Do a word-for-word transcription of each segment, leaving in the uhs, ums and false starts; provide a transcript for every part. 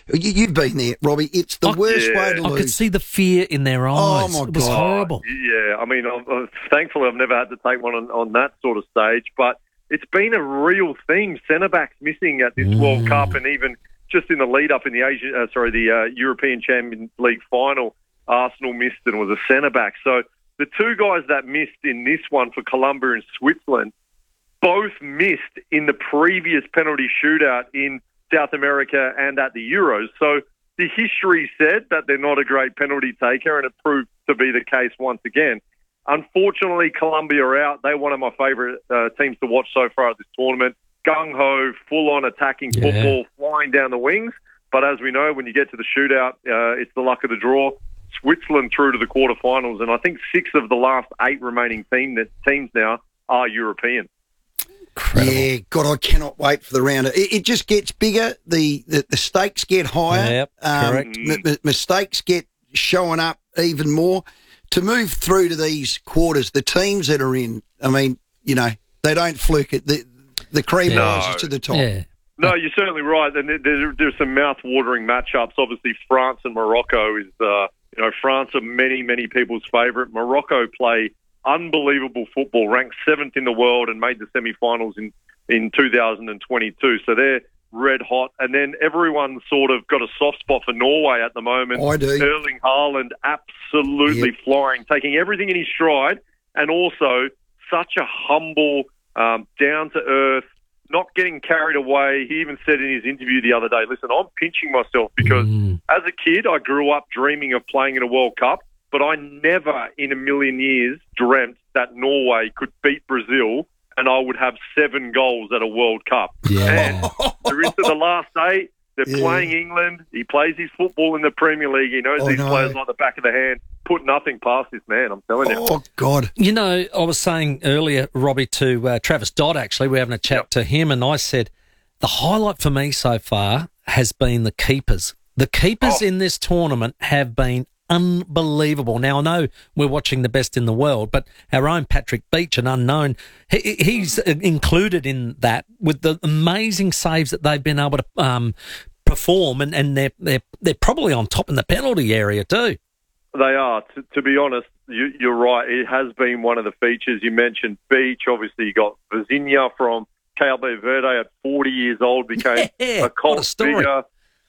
You, you've been there, Robbie. It's the I- worst yeah. way to I lose. could see the fear in their Oh, eyes. my It was God. horrible. Yeah, I mean, I've, I've, thankfully I've never had to take one on, on that sort of stage, but it's been a real theme. Centre-backs missing at this Mm. World Cup, and even just in the lead-up in the Asian, uh, sorry, the uh, European Champions League final, Arsenal missed and was a centre-back. So the two guys that missed in this one for Colombia and Switzerland both missed in the previous penalty shootout in South America and at the Euros. So the history said that they're not a great penalty taker, and it proved to be the case once again. Unfortunately, Colombia are out. They're one of my favourite uh, teams to watch so far at this tournament. Gung-ho, full-on attacking Yeah. football, flying down the wings. But as we know, when you get to the shootout, uh, it's the luck of the draw. Switzerland through to the quarterfinals, and I think six of the last eight remaining team that, teams now are European. Incredible. Yeah, God, I cannot wait for the round. It, it just gets bigger. The, the, the stakes get higher. Yep, correct. M- m- mistakes get showing up even more. To move through to these quarters, the teams that are in, I mean, you know, they don't fluke it. The, the cream No. rises to the top. Yeah. No, you're certainly right. And there, there, there's some mouth-watering matchups. Obviously, France and Morocco is, uh, you know, France are many, many people's favourite. Morocco play unbelievable football, ranked seventh in the world and made the semi-finals in, in two thousand twenty-two. So they're red hot. And then everyone's sort of got a soft spot for Norway at the moment. I do. Erling Haaland absolutely Yep. flying, taking everything in his stride, and also such a humble, um, down-to-earth, not getting carried away. He even said in his interview the other day, listen, I'm pinching myself because Mm. as a kid, I grew up dreaming of playing in a World Cup, but I never in a million years dreamt that Norway could beat Brazil and I would have seven goals at a World Cup. Yeah. And they're into the last eight. They're Yeah. playing England. He plays his football in the Premier League. He knows Oh, these no. players like the back of the hand. Put nothing past this man, I'm telling you. Oh, God. You know, I was saying earlier, Robbie, to uh, Travis Dodd, actually, we were having a chat Yep. to him, and I said, the highlight for me so far has been the keepers. The keepers Oh. in this tournament have been unbelievable. Now, I know we're watching the best in the world, but our own Patrick Beach, an unknown, he, he's included in that with the amazing saves that they've been able to um, perform, and, and they're, they're, they're probably on top in the penalty area too. They are. To, to be honest, you, you're right. It has been one of the features. You mentioned Beach. Obviously, you got Vizinha from Cabo Verde at forty years old, became Yeah, a cult what a story. figure.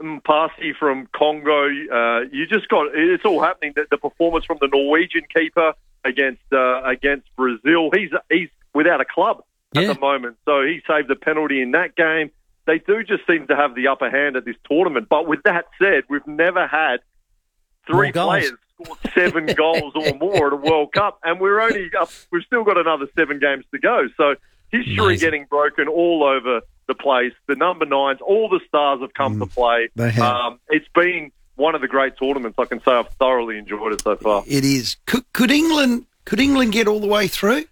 Mpasi from Congo. Uh, you just got, it's all happening. The, the performance from the Norwegian keeper against uh, against Brazil. He's he's without a club at Yeah. the moment. So he saved the penalty in that game. They do just seem to have the upper hand at this tournament. But with that said, we've never had three More goals. players score seven goals or more at a World Cup, and we're only up. We've still got another seven games to go. So history Amazing. getting broken all over the place. The number nines, all the stars have come to play. they have. Um, it's been one of the great tournaments. I can say I've thoroughly enjoyed it so far. It is. Could, could England could England get all the way through?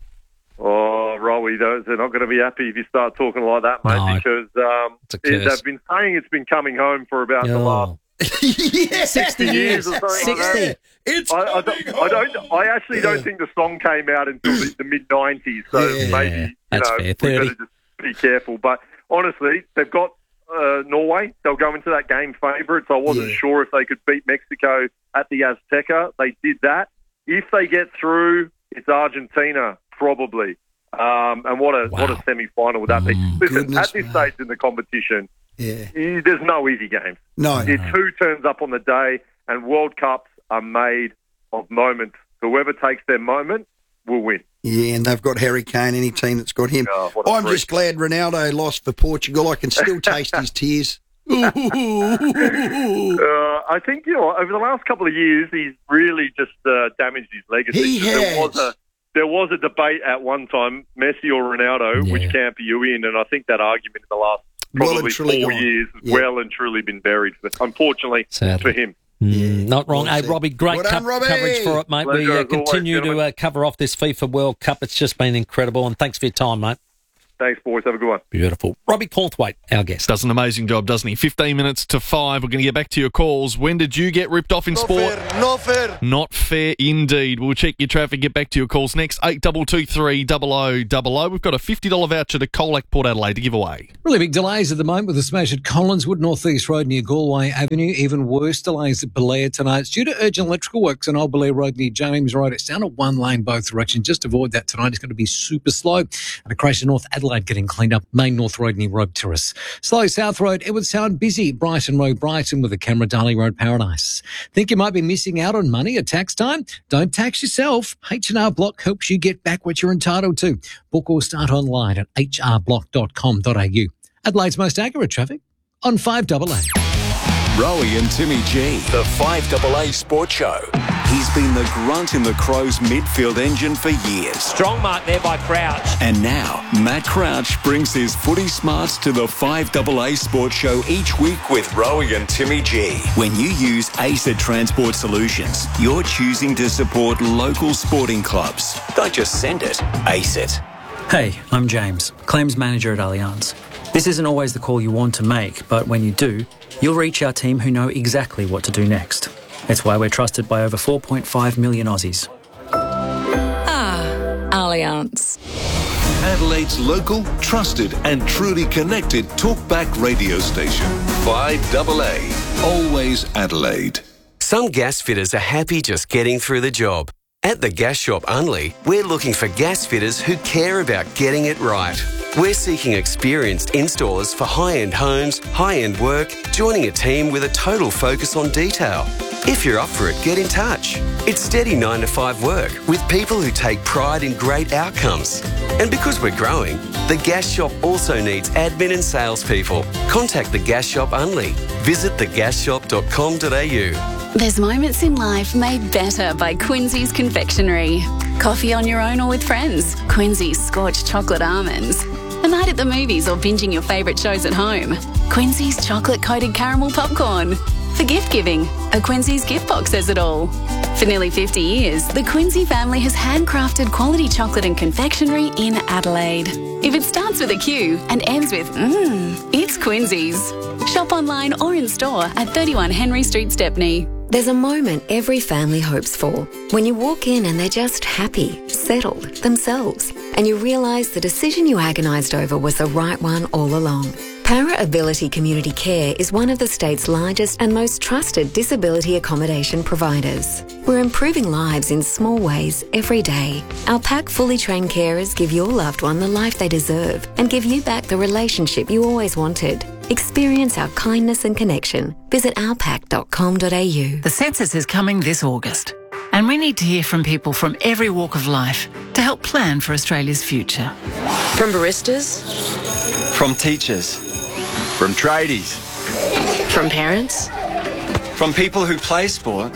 Oh, Rowie, those they're not going to be happy if you start talking like that, mate, No. because um, It's a it- curse. they've been saying it's been coming home for about the Oh. last yeah. sixty years or something like that. It's I, I, don't, I don't. I actually don't think the song came out until the, the mid nineties. So Yeah, maybe you that's know fair. we thirty. better just be careful. But honestly, they've got uh, Norway. They'll go into that game favourites. I wasn't Yeah. sure if they could beat Mexico at the Azteca. They did that. If they get through, it's Argentina probably. Um, and what a what a Wow. semi final would that be? Mm, Listen, goodness at this me. stage in the competition, Yeah. eh, there's no easy games. No. It's who turns up on the day, and World Cups are made of moments. Whoever takes their moment will win. Yeah, and they've got Harry Kane, any team that's got him. Oh, what a I'm freak. just glad Ronaldo lost for Portugal. I can still taste his tears. Uh, I think, you know, over the last couple of years, he's really just uh, damaged his legacy. He There was has. a there was a debate at one time, Messi or Ronaldo, Yeah. which camp are you in? And I think that argument in the last Well and probably truly four gone. years has Yeah. well and truly been buried, for, unfortunately, Sadly. for him. Mm, not wrong. Well Hey, said. Robbie, great Well done, co- Robbie. coverage for it, mate. Pleasure we uh, as always, continue to gentlemen. uh, cover off this FIFA World Cup. It's just been incredible, and thanks for your time, mate. Thanks, boys. Have a good one. Beautiful. Robbie Corthwaite, our guest. Does an amazing job, doesn't he? fifteen minutes to five. We're going to get back to your calls. When did you get ripped off in Not sport? fair, not fair. Not fair indeed. We'll check your traffic, get back to your calls next. eight two two three, double oh double oh. We've got a fifty dollars voucher to Colac Port Adelaide to give away. Really big delays at the moment with the smash at Collinswood, North East Road near Galway Avenue. Even worse delays at Belair tonight. It's due to urgent electrical works on Old Belair Road near James Road. It's down to one lane both directions. Just avoid that tonight. It's going to be super slow. And a crash in North Adelaide getting cleaned up. Main North Road near Robe Terrace. Slow South Road, Edwardstown busy. Brighton Road, Brighton with a camera. Darley Road, Paradise. Think you might be missing out on money at tax time? Don't tax yourself. H and R Block helps you get back what you're entitled to. Book or start online at h r block dot com dot a u. Adelaide's most accurate traffic on five double A. Rowie and Timmy G, the five double A Sports Show. He's been the grunt in the Crows midfield engine for years. Strong mark there by Crouch. And now, Matt Crouch brings his footy smarts to the five double A Sports Show each week with Rowie and Timmy G. When you use ACET Transport Solutions, you're choosing to support local sporting clubs. Don't just send it, ACET. Hey, I'm James, Claims Manager at Allianz. This isn't always the call you want to make, but when you do, you'll reach our team who know exactly what to do next. It's why we're trusted by over four point five million Aussies. Ah, Allianz. Adelaide's local, trusted and truly connected talkback radio station. five double A. Always Adelaide. Some gas fitters are happy just getting through the job. At the Gas Shop Unley, we're looking for gas fitters who care about getting it right. We're seeking experienced installers for high-end homes, high-end work, joining a team with a total focus on detail. If you're up for it, get in touch. It's steady nine to five work with people who take pride in great outcomes. And because we're growing, the Gas Shop also needs admin and salespeople. Contact the Gas Shop Unley. Visit the gas shop dot com dot a u. There's moments in life made better by Quincy's Confectionery. Coffee on your own or with friends. Quincy's Scorched Chocolate Almonds. A night at the movies or binging your favourite shows at home. Quincy's Chocolate-Coated Caramel Popcorn. For gift giving, a Quincy's gift box says it all. For nearly fifty years, the Quincy family has handcrafted quality chocolate and confectionery in Adelaide. If it starts with a Q and ends with mmm, it's Quincy's. Shop online or in store at thirty-one Henry Street, Stepney. There's a moment every family hopes for. When you walk in and they're just happy, settled, themselves, and you realise the decision you agonised over was the right one all along. Para Ability Community Care is one of the state's largest and most trusted disability accommodation providers. We're improving lives in small ways every day. Our PAC fully trained carers give your loved one the life they deserve and give you back the relationship you always wanted. Experience our kindness and connection. Visit our pac dot com dot a u. The census is coming this August, and we need to hear from people from every walk of life to help plan for Australia's future. From baristas, from teachers, from tradies, from parents, from people who play sport,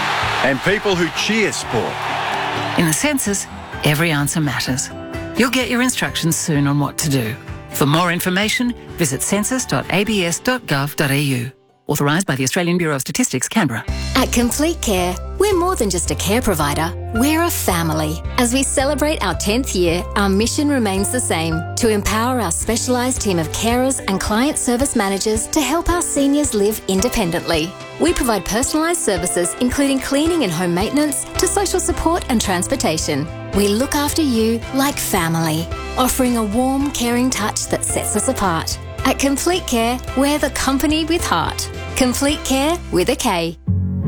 and people who cheer sport. In the census, every answer matters. You'll get your instructions soon on what to do. For more information, visit census dot a b s dot gov dot a u. Authorised by the Australian Bureau of Statistics, Canberra. At Complete Care, we're more than just a care provider, we're a family. As we celebrate our tenth year, our mission remains the same, to empower our specialised team of carers and client service managers to help our seniors live independently. We provide personalised services including cleaning and home maintenance to social support and transportation. We look after you like family, offering a warm, caring touch that sets us apart. At Complete Care, we're the company with heart. Complete Care with a K.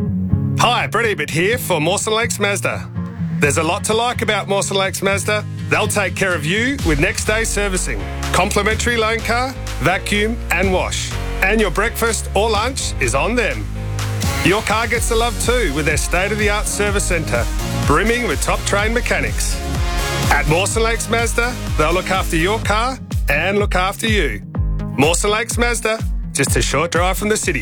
Hi, Brett Ebert here for Mawson Lakes Mazda. There's a lot to like about Mawson Lakes Mazda. They'll take care of you with next day servicing, complimentary loan car, vacuum and wash. And your breakfast or lunch is on them. Your car gets the love too with their state-of-the-art service centre, brimming with top-trained mechanics. At Mawson Lakes Mazda, they'll look after your car and look after you. Mawson Lakes Mazda, just a short drive from the city.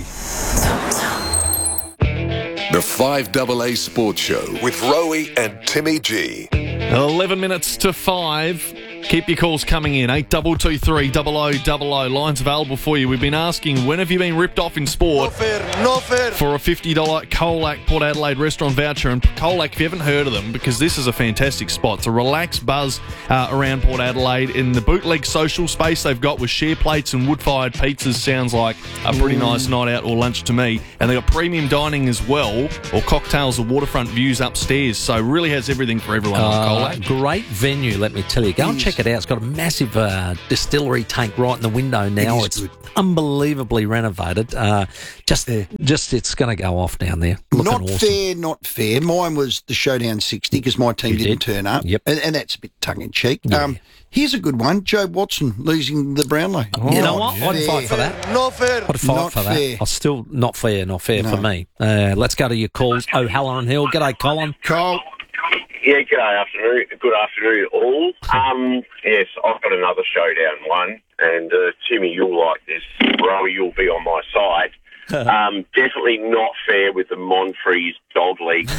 The five double A Sports Show with Rowie and Timmy G. eleven minutes to five. Keep your calls coming in. eight two two three, double oh double oh. Lines available for you. We've been asking, when have you been ripped off in sport? No fair, no fair. For a fifty dollars Colac Port Adelaide restaurant voucher. And Colac, if you haven't heard of them, because this is a fantastic spot. It's a relaxed buzz uh, around Port Adelaide. In the bootleg social space they've got with share plates and wood-fired pizzas, sounds like a pretty nice night out or lunch to me. And they've got premium dining as well, or cocktails or waterfront views upstairs. So really has everything for everyone on Uh, Colac. great venue, let me tell you. Go and check it out. It's got a massive uh, distillery tank right in the window now. It It's good. unbelievably renovated. Uh, just, just it's going to go off down there. Looking Not awesome. fair, not fair. Mine was the Showdown sixty because my team You didn't did. turn up. Yep. And, and that's a bit tongue-in-cheek. Yeah. Um, here's a good one. Joe Watson losing the Brownlow. Oh, you know what? Not I'd fair. fight for that. No fair. I'd fight Not for fair. that. I'll still not fair, not fair No. for me. Uh, let's go to your calls. O'Halloran Hill. G'day, Colin. Cole. Yeah, good afternoon. Good afternoon, all. Um, yes, I've got another showdown one, and uh, Timmy, you'll like this. Rowie, you'll be on my side. Um, definitely not fair with the Monfrees dog league.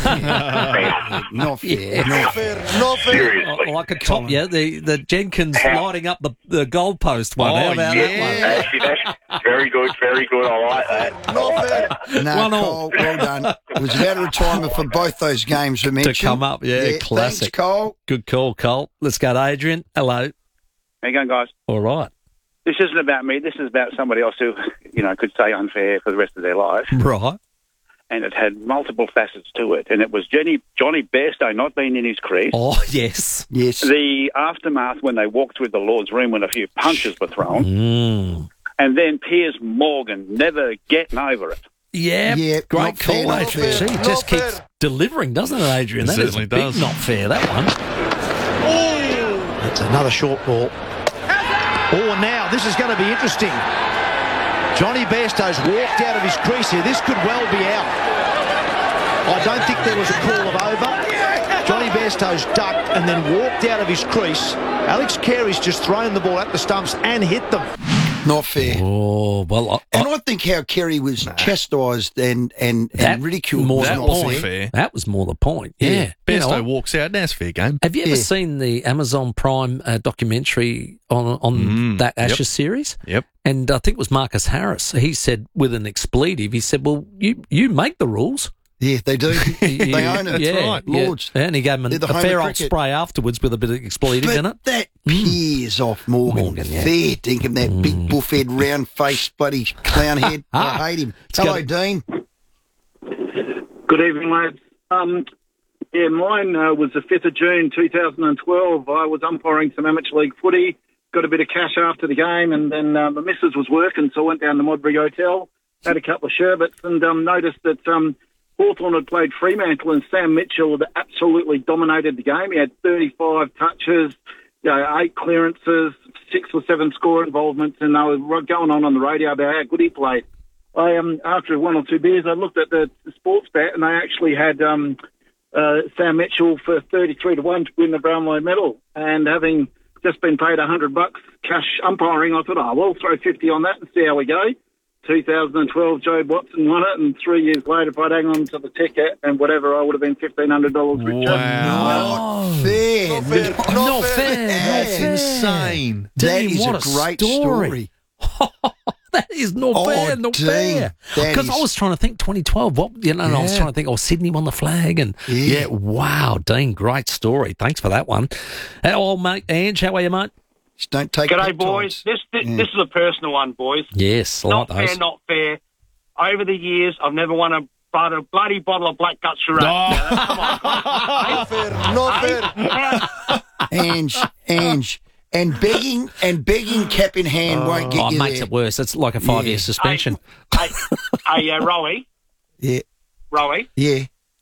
Not fair. Yeah. Not fair. No fair. Seriously. I, I could top you. The, the Jenkins How- lighting up the, the goalpost one. Oh, How about Yeah, that actually, that's very good, very good. I like that. No I like fair. that. No, One Cole, all. well done. It was about a retirement for both those games we one? mentioned. To come up, yeah, Thanks, classic. Cole. Good call, Cole. Let's go to Adrian. Hello. How you going, guys? All right. This isn't about me. This is about somebody else who, you know, could say unfair for the rest of their life. Right. And it had multiple facets to it. And it was Jenny, Johnny Bairstow not being in his crease. Oh, yes. Yes. The aftermath when they walked through the Lord's room when a few punches were thrown. Mm. And then Piers Morgan never getting over it. Yeah, Yeah, great not fair, call, not Adrian. fair, Gee, it not just fair. keeps delivering, doesn't it, Adrian? It That is certainly a big does. not fair, that one. That's another short ball. Oh, now this is going to be interesting. Johnny Bairstow's walked out of his crease here. This could well be out. I don't think there was a call of over. Johnny Bairstow's ducked and then walked out of his crease. Alex Carey's just thrown the ball at the stumps and hit them. Not fair. Oh, well, I, And I think how Kerry was chastised and, and, that and ridiculed more was the That not wasn't fair. fair. That was more the point. Yeah. Yeah. You know, Bairstow walks out. That's fair game. have you ever Yeah. seen the Amazon Prime uh, documentary on on Mm, that yep. Ashes series? Yep. And I think it was Marcus Harris. He said with an expletive, he said, well, you, you make the rules. Yeah, they do. they own it. yeah, right. yeah. Lords. And he gave him They're an, the a home fair of old cricket. spray afterwards with a bit of expletive in But it. that peers off Morgan. Morgan, yeah. Fair dinkum, that big buff-head, round-faced, bloody clown head. I hate him. It's Hello, got- Dean. Good evening, lads. Um, yeah, mine uh, was the fifth of June two thousand twelve. I was umpiring some amateur league footy, got a bit of cash after the game, and then um, the missus was working, so I went down to Modbury Hotel, had a couple of sherbets, and um, noticed that um, Hawthorn had played Fremantle, and Sam Mitchell had absolutely dominated the game. He had thirty-five touches, you know, eight clearances, six or seven score involvements, and they were going on on the radio about how good he played. I um, after one or two beers, I looked at the sports bet, and they actually had um, uh, Sam Mitchell for thirty-three to one to win the Brownlow medal. And having just been paid a hundred bucks cash umpiring, I thought, oh, well, throw fifty on that and see how we go. two thousand twelve, Joe Watson won it, and three years later, if I'd hang on to the ticket and whatever, I would have been fifteen hundred dollars richer. Not fair. Not fair. Not Not fair. That's fair. insane. That Dean, is what a a great story. story. That is not Oh, fair, not Dean, fair. that Because is- I was trying to think twenty twelve, what, you know, and I was Yeah. trying to think, oh, Sydney won the flag. And Yeah. yeah, wow, Dean, great story. Thanks for that one. Hey, old mate, Ange, how are you, mate? Just don't take G'day, peptides. boys. This this, Yeah. this is a personal one, boys. Yes, I Not like those. fair, not fair. Over the years, I've never won a, but a bloody bottle of Black Gut Shiraz. Now, come on. No fair. No fair. Ange, Ange. And begging and begging cap in hand won't get Oh, it you makes there. it worse. It's like a five-year Yeah. suspension. Hey, hey uh, Rowie, Yeah, Rowie, yeah.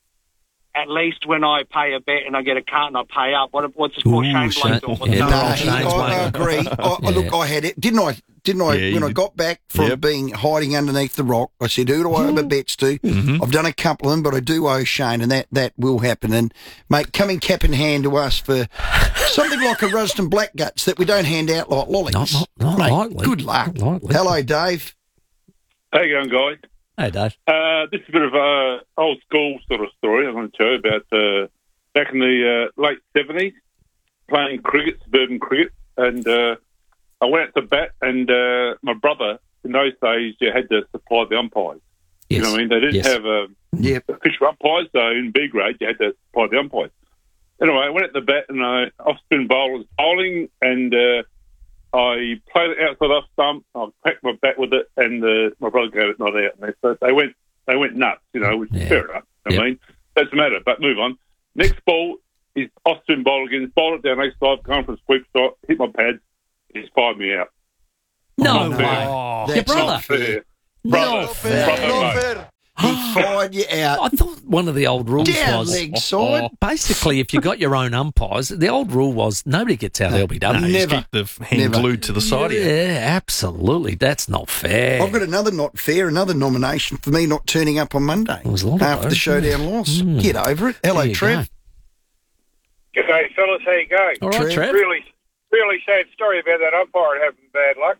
at least when I pay a bet and I get a carton, I pay up. What, what's this poor Ooh, Shane Shane- Blake doing? What's yeah, the No, no, matter? he- I, Shane's I way. agree. I, Yeah. Look, I had it. Didn't I? Didn't I? Yeah, when you I did. got back from Yep. being hiding underneath the rock, I said, "Who do I owe my bets to?" Mm-hmm. I've done a couple of them, but I do owe Shane, and that, that will happen. And mate, coming cap in hand to us for something like a Rusden Black Guts that we don't hand out like lollies. Not, not, not Mate, lightly. good luck. Not lightly. Hello, Dave. How you going, guys? Hey, Dave. Uh, this is a bit of a old school sort of story I'm going to tell you about uh, back in the uh, late seventies. playing cricket, suburban cricket, and uh, I went out to bat, and uh, my brother, in those days, you had to supply the umpires. Yes. You know what I mean? They didn't Yes. have a Yep. official umpires, so in B grade, you had to supply the umpires. Anyway, I went at the bat, and I off-spin bowl was bowling, and uh, I played it outside off stump. I cracked my bat with it, and uh, my brother gave it not out. And they, so they went, they went nuts, you know, which is fair enough. You know what I mean, doesn't matter. But move on. Next ball is off-spin bowl again. Bowled it down next side, going for a sweep shot, hit my pads. He's fired me out. No Not way. fair. Your That's brother. not fair. Brother, Not fair. brother, Not mate. fair. He fired you out. I thought one of the old rules Down was leg side. basically if you got your own umpires, the old rule was nobody gets out L B W. No, you just Never. keep the hand Never. glued to the side of you. Yeah, absolutely. That's not fair. I've got another not fair, another nomination for me not turning up on Monday There was a lot of after the those, showdown yeah. loss. Mm. Get over it. Hello, There you Trev. G'day, fellas. How you going? All right, Trev. Really, really sad story about that umpire having bad luck.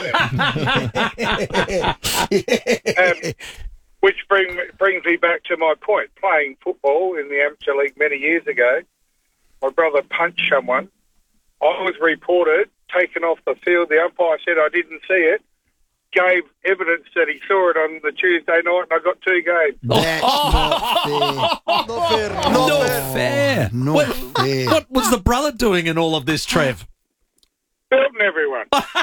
um, which bring, brings me back to my point. Playing football in the amateur league many years ago, my brother punched someone. I was reported, taken off the field. The umpire said I didn't see it. Gave evidence that he saw it on the Tuesday night, and I got two games. That's not fair. Not fair. Not, Not fair. fair. Not what, fair. what was the brother doing in all of this, Trev? Building everyone.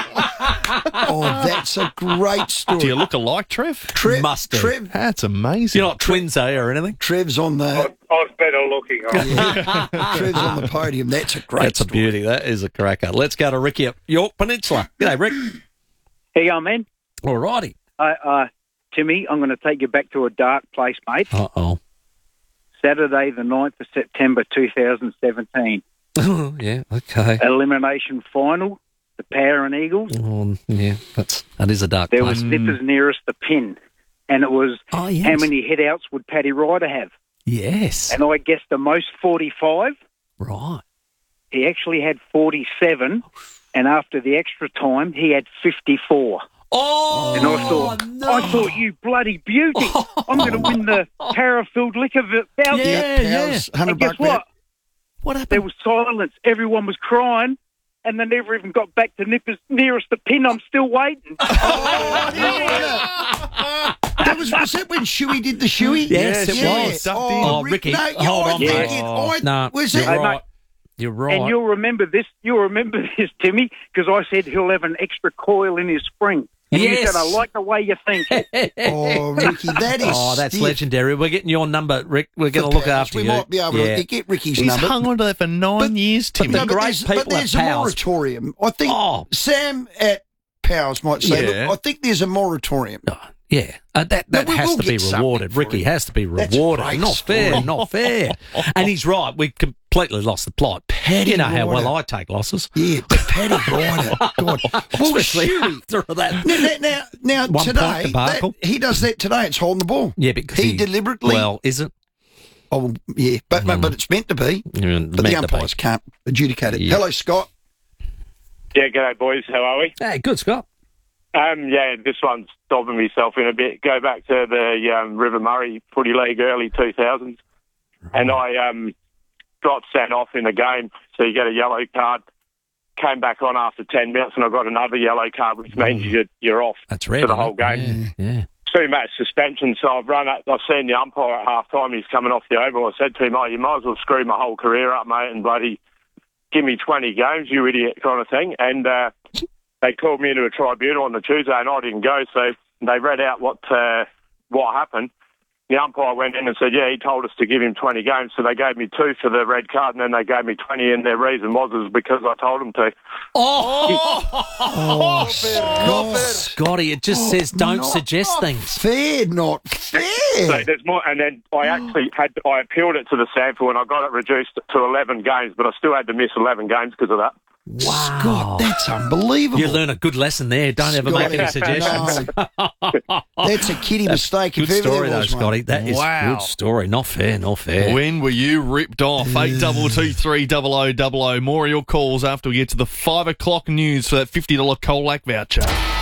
Oh, that's a great story. Do you look alike, Trev? Trev, Must do. Trev, That's amazing. You're not twins, eh, or anything? Trev's on I, the I was better looking. I was. Trev's on the podium. That's a great That's a story. beauty. That is a cracker. Let's go to Ricky at York Peninsula. G'day, Rick. How you going, man? All righty. Uh, uh, Timmy, I'm going to take you back to a dark place, mate. Uh-oh. Saturday, the ninth of September, two thousand seventeen. Yeah, okay. Elimination final, the Power and Eagles. Um, yeah, that's, that is a dark There place. was nippers nearest the pin, and it was Oh, yes. how many hit-outs would Paddy Ryder have? Yes. And I guessed the most forty-five. Right. He actually had forty-seven, and after the extra time, he had fifty-four. Oh, And I thought, no. I thought, you bloody beauty, I'm going to win the Para-filled liquor voucher. Yeah, yeah. Powers, one hundred And guess buck what? bet. What There happened? was silence. Everyone was crying, and they never even got back to nippers nearest the pin. I'm still waiting. Oh, that was, was that when Shuey did the Shuey? Yes, it Yeah. was. Oh, Oh, Rick, Ricky, no, hold I on, think mate. it- I- No, was you're it? Hey, right. mate. You're right. And you'll remember this. You'll remember this, Timmy, because I said he'll have an extra coil in his spring. And you Yes. said, I like the way you think. Oh, Ricky, that is. Oh, that's stiff. legendary. We're getting your number, Rick. We're going For to look Powers. after we you. might be able Yeah. to get Ricky's He's number. hung on to that for nine years, But, Timmy. no, but great there's, people but there's at a Powers. moratorium. I think Oh. Sam at Powers might say, Yeah. look, I think there's a moratorium. Oh, yeah, uh, that No, that we has will to be get something rewarded. for Ricky him. has to be That's a rewarded. great Not fair, story. not fair. And he's right. We completely lost the plot. Paddy you know how well Ryder. I take losses. Yeah, but Paddy Ryder, God. Well, Especially Shuey, after that. Now, now, now, now One point today, debacle. that, he does that today. It's holding the ball. Yeah, because he, he, deliberately. Well, is it? Oh, yeah, but, but but it's meant to be. Mm, But the meant to be. umpires can't adjudicate it. Yeah. Hello, Scott. Yeah, g'day, boys. How are we? Hey, good, Scott. Um, yeah, this one's stopping myself in a bit. Go back to the um, River Murray Footy League early two thousands, and I um, got sent off in a game, so you get a yellow card. Came back on after ten minutes, and I got another yellow card, which means you're, you're off That's red. for the isn't whole it? game. Yeah, yeah. Two match suspension, so I've run up, I've seen the umpire at half time, he's coming off the oval. I said to him, oh, you might as well screw my whole career up, mate, and bloody give me twenty games, you idiot, kind of thing. And uh, they called me into a tribunal on the Tuesday, and I didn't go, so they read out what uh, what happened. The umpire went in and said, yeah, he told us to give him twenty games, so they gave me two for the red card, and then they gave me twenty, and their reason was is because I told them to. Oh, Oh, Scott, Scotty, it just says don't not- suggest not things. Fair, not So fair. there's more, and then I actually had I appealed it to the sample, and I got it reduced to eleven games, but I still had to miss eleven games because of that. Wow. Scott, that's unbelievable. You learn a good lesson there. Don't ever make any Scotty, suggestions. That's a kiddie mistake. Good if ever story, there though, was one. Scotty. That is Wow. good story. Not fair, not fair. When were you ripped off? eight double two three double o double o. More of your calls after we get to the five o'clock news for that fifty dollar Colac voucher.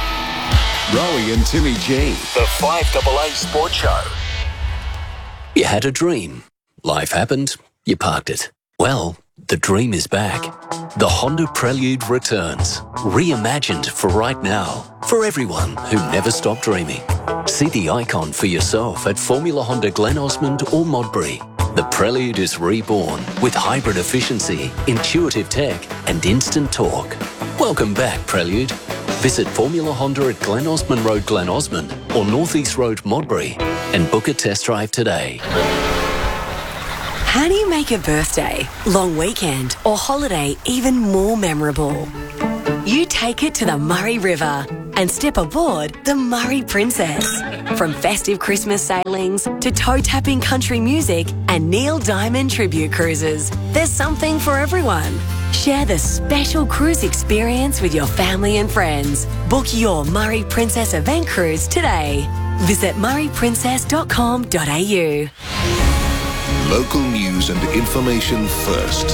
Rowie and Timmy G. The five double A Sports Show. You had a dream. Life happened. You parked it. Well, The dream is back. The Honda Prelude returns, reimagined for right now, for everyone who never stopped dreaming. See the icon for yourself at Formula Honda Glen Osmond or Modbury. The Prelude is reborn with hybrid efficiency, intuitive tech and instant torque. Welcome back, Prelude. Visit Formula Honda at Glen Osmond Road, Glen Osmond or North East Road, Modbury and book a test drive today. How do you make a birthday, long weekend or holiday even more memorable? You take it to the Murray River and step aboard the Murray Princess. From festive Christmas sailings to toe-tapping country music and Neil Diamond tribute cruises, there's something for everyone. Share the special cruise experience with your family and friends. Book your Murray Princess event cruise today. Visit murray princess dot com dot a u. Local news and information first.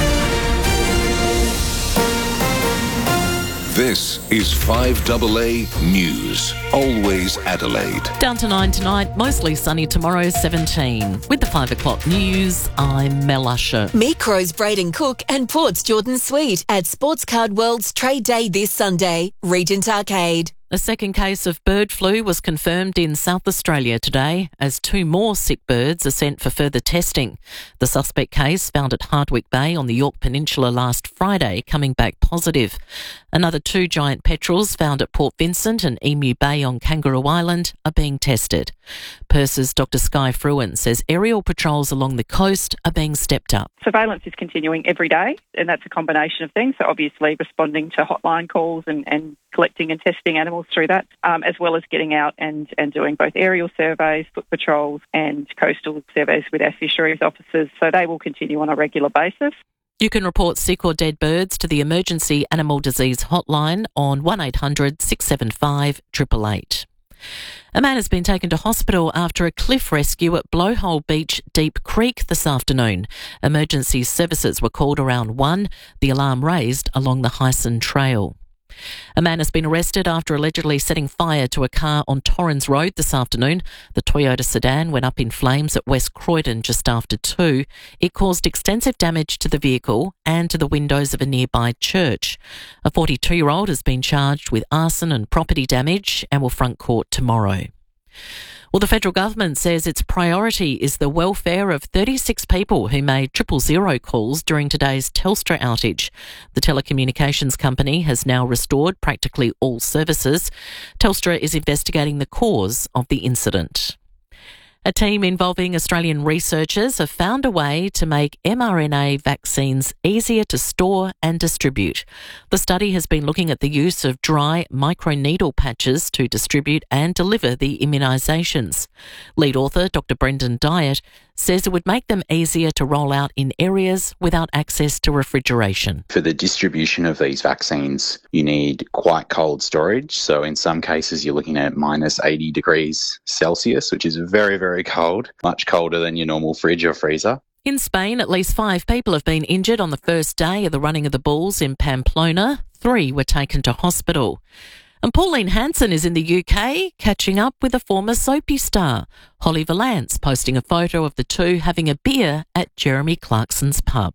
This is five A A News. Always Adelaide. Down to nine tonight, mostly sunny tomorrow, seventeen. With the five o'clock news, I'm Mel Usher. Meet Crows Braden Cook and Port's Jordan Sweet at Sportscard World's Trade Day this Sunday, Regent Arcade. A second case of bird flu was confirmed in South Australia today as two more sick birds are sent for further testing. The suspect case found at Hardwick Bay on the York Peninsula last Friday coming back positive. Another two giant petrels found at Port Vincent and Emu Bay on Kangaroo Island are being tested. Purse's Doctor Sky Fruin says aerial patrols along the coast are being stepped up. Surveillance is continuing every day, and that's a combination of things. So obviously responding to hotline calls and, and collecting and testing animals through that, um, as well as getting out and, and doing both aerial surveys, foot patrols and coastal surveys with our fisheries officers. So they will continue on a regular basis. You can report sick or dead birds to the Emergency Animal Disease Hotline on one eight hundred six seven five eight eight eight. A man has been taken to hospital after a cliff rescue at Blowhole Beach Deep Creek this afternoon. Emergency services were called around one, the alarm raised along the Hyson Trail. A man has been arrested after allegedly setting fire to a car on Torrens Road this afternoon. The Toyota sedan went up in flames at West Croydon just after two. It caused extensive damage to the vehicle and to the windows of a nearby church. A forty-two-year-old has been charged with arson and property damage and will front court tomorrow. Well, the federal government says its priority is the welfare of thirty-six people who made triple zero calls during today's Telstra outage. The telecommunications company has now restored practically all services. Telstra is investigating the cause of the incident. A team involving Australian researchers have found a way to make mRNA vaccines easier to store and distribute. The study has been looking at the use of dry microneedle patches to distribute and deliver the immunisations. Lead author Doctor Brendan Dyatt says it would make them easier to roll out in areas without access to refrigeration. For the distribution of these vaccines, you need quite cold storage. So in some cases, you're looking at minus eighty degrees Celsius, which is very, very cold, much colder than your normal fridge or freezer. In Spain, at least five people have been injured on the first day of the running of the Bulls in Pamplona. Three were taken to hospital. And Pauline Hanson is in the U K catching up with a former soapy star, Holly Valance, posting a photo of the two having a beer at Jeremy Clarkson's pub.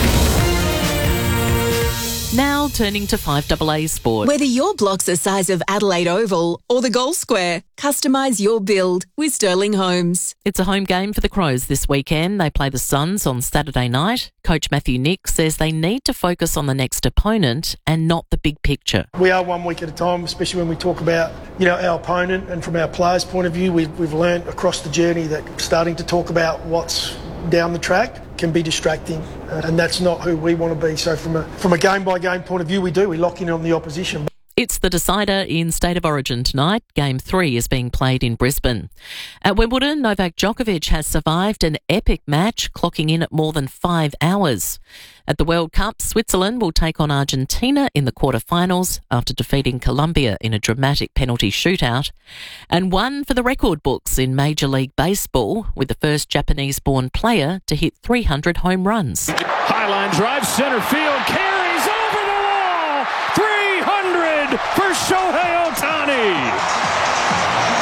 Now turning to five A A Sport. Whether your block's the size of Adelaide Oval or the Gold Square, customise your build with Sterling Homes. It's a home game for the Crows this weekend. They play the Suns on Saturday night. Coach Matthew Nick says they need to focus on the next opponent and not the big picture. We are one week at a time, especially when we talk about, you know, our opponent, and from our players' point of view, we've, we've learned across the journey that starting to talk about what's down the track can be distracting, uh, and that's not who we want to be. So from a from a game by game point of view, we do we lock in on the opposition. It's the decider in State of Origin tonight. Game three is being played in Brisbane. At Wimbledon, Novak Djokovic has survived an epic match, clocking in at more than five hours. At the World Cup, Switzerland will take on Argentina in the quarterfinals after defeating Colombia in a dramatic penalty shootout. And one for the record books in Major League Baseball, with the first Japanese-born player to hit three hundred home runs. Highline drive, center field, carries over the wall, three hundred for Shohei Ohtani.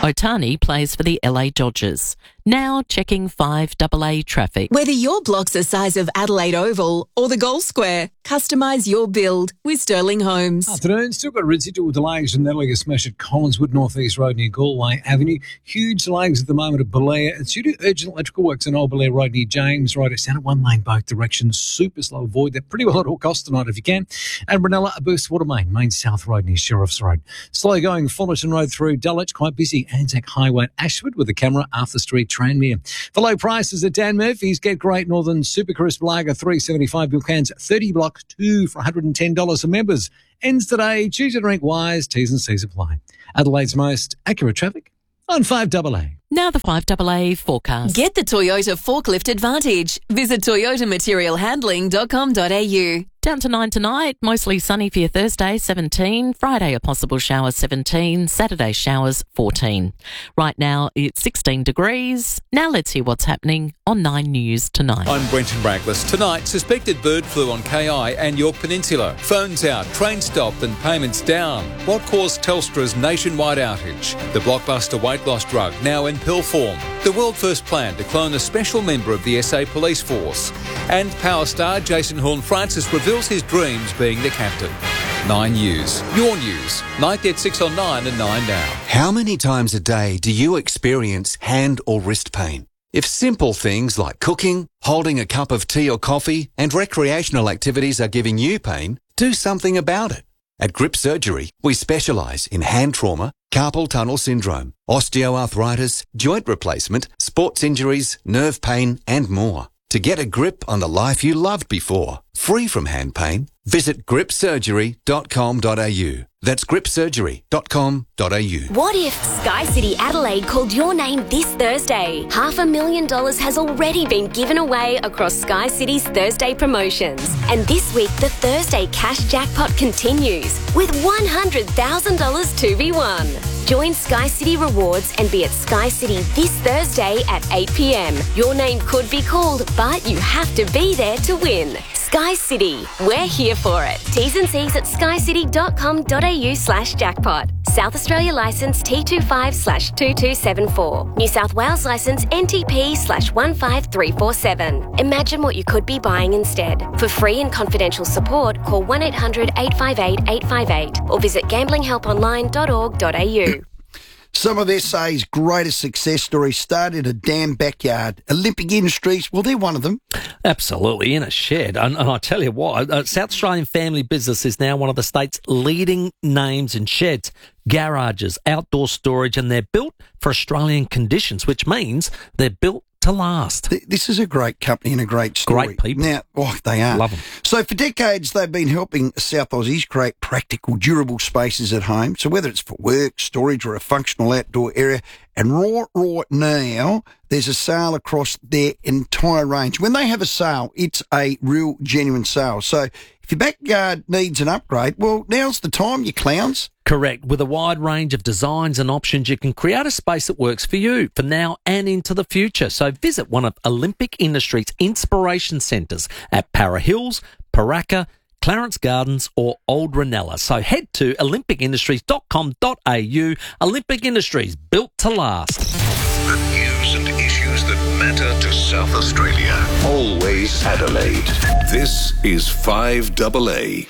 Otani plays for the L A Dodgers. Now checking five double A traffic. Whether your block's the size of Adelaide Oval or the Gold Square, customise your build with Sterling Homes. Afternoon, still got residual delays in Nelliger Smash at Collinswood North East Road near Galway Avenue. Huge delays at the moment at Belair. It's due to urgent electrical works on Old Belair Road near James Road. It's down at one lane both directions. Super slow. Avoid that pretty well at all costs tonight if you can. And Brunella, a burst water main, Main South Road near Sheriff's Road. Slow going Fullerton Road through Dulwich, quite busy. Anzac Highway at Ashford with the camera. Arthur Street, Tranmere. For low prices at Dan Murphy's, get great Northern Super Crisp Lager three seventy-five bill cans, thirty block two for one hundred ten dollars for members. Ends today. Choose your drink wise. T's and C's apply. Adelaide's most accurate traffic on five double A. Now the five double A forecast. Get the Toyota Forklift Advantage. Visit toyota material handling dot com dot a u. Down to nine tonight, mostly sunny for your Thursday, seventeen. Friday, a possible shower, seventeen. Saturday, showers, fourteen. Right now, it's sixteen degrees. Now let's hear what's happening on Nine News tonight. I'm Brenton Braglis. Tonight, suspected bird flu on K I and York Peninsula. Phones out, train stopped and payments down. What caused Telstra's nationwide outage? The blockbuster weight loss drug now in pill form. The world first plan to clone a special member of the S A Police Force. And Power star Jason Horne-Francis reveals his dreams being the captain. Nine News. Your news. Night at six on nine and nine now. How many times a day do you experience hand or wrist pain? If simple things like cooking, holding a cup of tea or coffee, and recreational activities are giving you pain, do something about it. At Grip Surgery, we specialise in hand trauma, carpal tunnel syndrome, osteoarthritis, joint replacement, sports injuries, nerve pain, and more. To get a grip on the life you loved before, free from hand pain, visit grip surgery dot com dot a u. That's grip surgery dot com dot a u. What if Sky City Adelaide called your name this Thursday? Half a million dollars has already been given away across Sky City's Thursday promotions. And this week, the Thursday cash jackpot continues with one hundred thousand dollars to be won. Join Sky City Rewards and be at Sky City this Thursday at eight p m. Your name could be called, but you have to be there to win. Sky City, we're here for it. T's and C's at sky city dot com dot a u slash jackpot. South Australia licence T two five slash two two seven four. New South Wales licence N T P slash one five three four seven. Imagine what you could be buying instead. For free and confidential support, call one eight hundred eight five eight eight five eight or visit gambling help online dot org dot a u. Some of S A's greatest success stories started a damn backyard. Olympic Industries, well, they're one of them. Absolutely, in a shed. And, and I tell you what, uh, South Australian Family Business is now one of the state's leading names in sheds, garages, outdoor storage, and they're built for Australian conditions, which means they're built to last. This is a great company and a great story. Great people. Now, oh, they are. Love them. So for decades, they've been helping South Aussies create practical, durable spaces at home. So whether it's for work, storage, or a functional outdoor area, and raw, raw now, there's a sale across their entire range. When they have a sale, it's a real, genuine sale. So if your backyard needs an upgrade, well, now's the time, you clowns. Correct. With a wide range of designs and options, you can create a space that works for you for now and into the future. So visit one of Olympic Industries' inspiration centres at Para Hills, Paraka, Clarence Gardens or Old Ranella. So head to olympic industries dot com dot a u. Olympic Industries, built to last. The news and issues that matter to South Australia. Always Adelaide. This is five double A.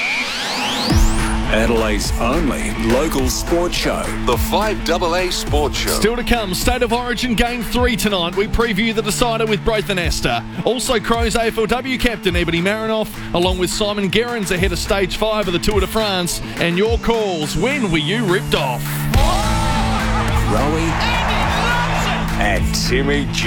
Adelaide's only local sports show. The five double A Sports Show. Still to come, State of Origin Game three tonight. We preview the decider with Braithen Esther. Also, Crows A F L W captain Ebony Marinoff, along with Simon Gerrans ahead of Stage five of the Tour de France. And your calls, when were you ripped off? Rowie and Timmy G.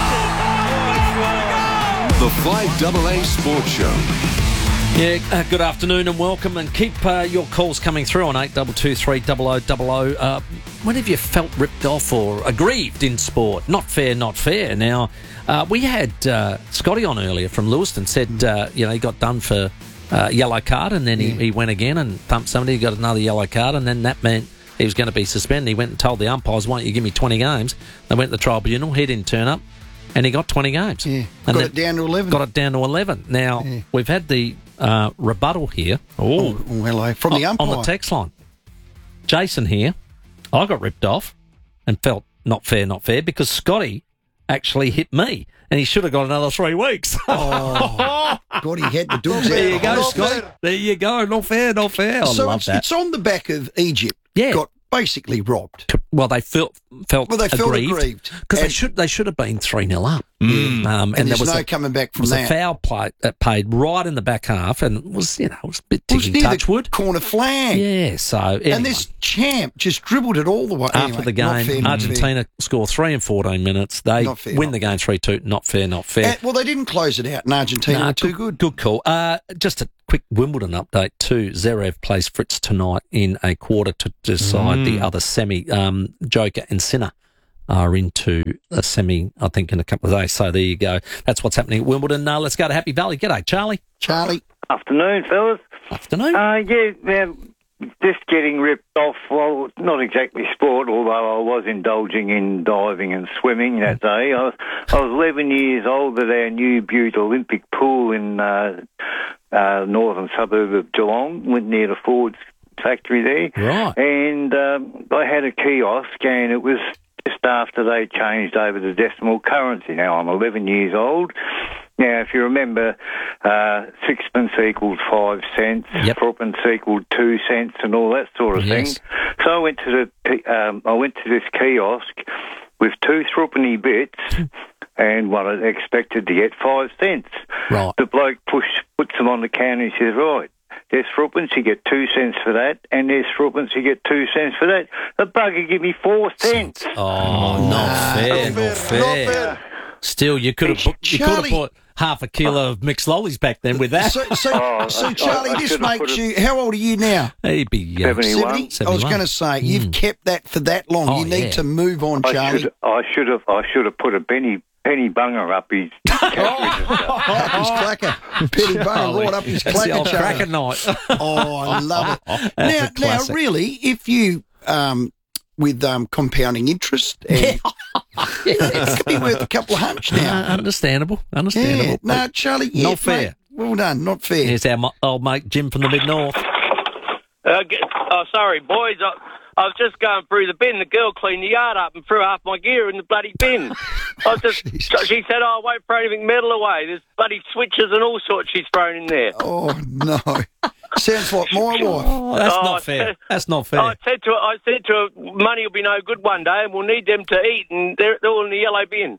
The five double A Sports Show. Yeah, uh, good afternoon and welcome, and keep uh, your calls coming through on eight two two three double oh double oh. Uh, when have you felt ripped off or aggrieved in sport? Not fair, not fair. Now, uh, we had uh, Scotty on earlier from Lewiston, said, uh, you know, he got done for uh, yellow card, and then he, he went again and thumped somebody, he got another yellow card, and then that meant he was going to be suspended. He went and told the umpires, why don't you give me twenty games? They went to the tribunal, he didn't turn up, and he got twenty games. Yeah, and got it down to eleven. Got it down to eleven. Now, yeah. We've had the uh, rebuttal here. Oh, oh, hello. From the umpire. On the text line. Jason here. I got ripped off. and felt not fair, not fair, because Scotty actually hit me, and he should have got another three weeks. Oh, God, he had the dogs There you out. go, Not Scotty. fair. There you go. Not fair, not fair. I So love it's, that. it's on the back of Egypt. Yeah. Got basically robbed. Well, they felt felt Well, they felt aggrieved aggrieved. because they And- should they should have been three nil up. Mm. Um, And there there's was no a, coming back from was that. a foul play that paid right in the back half, and it was you know it was a bit It was ticking near touchwood. the corner flag. Yeah, so anyway, And this champ just dribbled it all the way. after Anyway, the not game, fair, not Argentina score three in fourteen minutes. They Not fair, win not the game three two. Not fair, not fair. fair. And, well, they didn't close it out, and Argentina Nah, were too good. Good call. Uh, just a quick Wimbledon update too. Zverev plays Fritz tonight in a quarter to decide Mm. the other semi. Um, Joker and Sinner are into a semi, I think, in a couple of days. So there you go. That's what's happening at Wimbledon. Uh, let's go to Happy Valley. G'day, Charlie. Charlie. Afternoon, fellas. Afternoon. Uh, yeah, now, just getting ripped off, well, not exactly sport, although I was indulging in diving and swimming that day. I was, I was eleven years old at our new Butte Olympic pool in uh, uh, northern suburb of Geelong, went near the Ford's factory there. Right. And um, I had a kiosk, and it was just after they changed over to decimal currency. Now, I'm eleven years old. Now, if you remember, uh, sixpence equaled five cents, Yep. threepence equaled two cents, and all that sort of Yes. thing. So I went to the um, I went to this kiosk with two threepenny bits, and what I expected to get five cents. Right. The bloke push puts them on the counter. And he says, "Right, there's threepence, you get two cents for that, and there's threepence, you get two cents for that." The bugger give me four cents. Oh, not fair, not fair. Still, you could have you could have Charlie. bought half a kilo of mixed lollies back then with that. So, so, Oh, so I- Charlie, I this should've put makes it- you. How old are you now? He'd be uh, seventy-one. I was going to say you've kept that for that long. Oh, you need yeah. to move on, I Charlie. should, I should have, I should have put a penny penny bunger up his cash register. Up his clacker, Penny Bone, Charlie. right up his That's the clacker, old Charlie. cracker night. Oh, I love it. That's now, a now, classic. really, if you um, with um, compounding interest, and it could be worth a couple of hunch Uh, now. understandable, understandable. Yeah, no, Charlie, yeah, Not fair. mate, well done, not fair. Here's our mo- old mate Jim from the mid north. Uh, g- oh, sorry, boys. I, I was just going through the bin. The girl cleaned the yard up and threw half my gear in the bloody bin. I was just, she said, "Oh, I won't throw anything metal away. There's bloody switches and all sorts she's thrown in there." Oh no, sounds like my wife. Oh, that's Oh, I not fair. said- That's not fair. I said to her, I said to her, money will be no good one day, and we'll need them to eat, and they're, they're all in the yellow bin.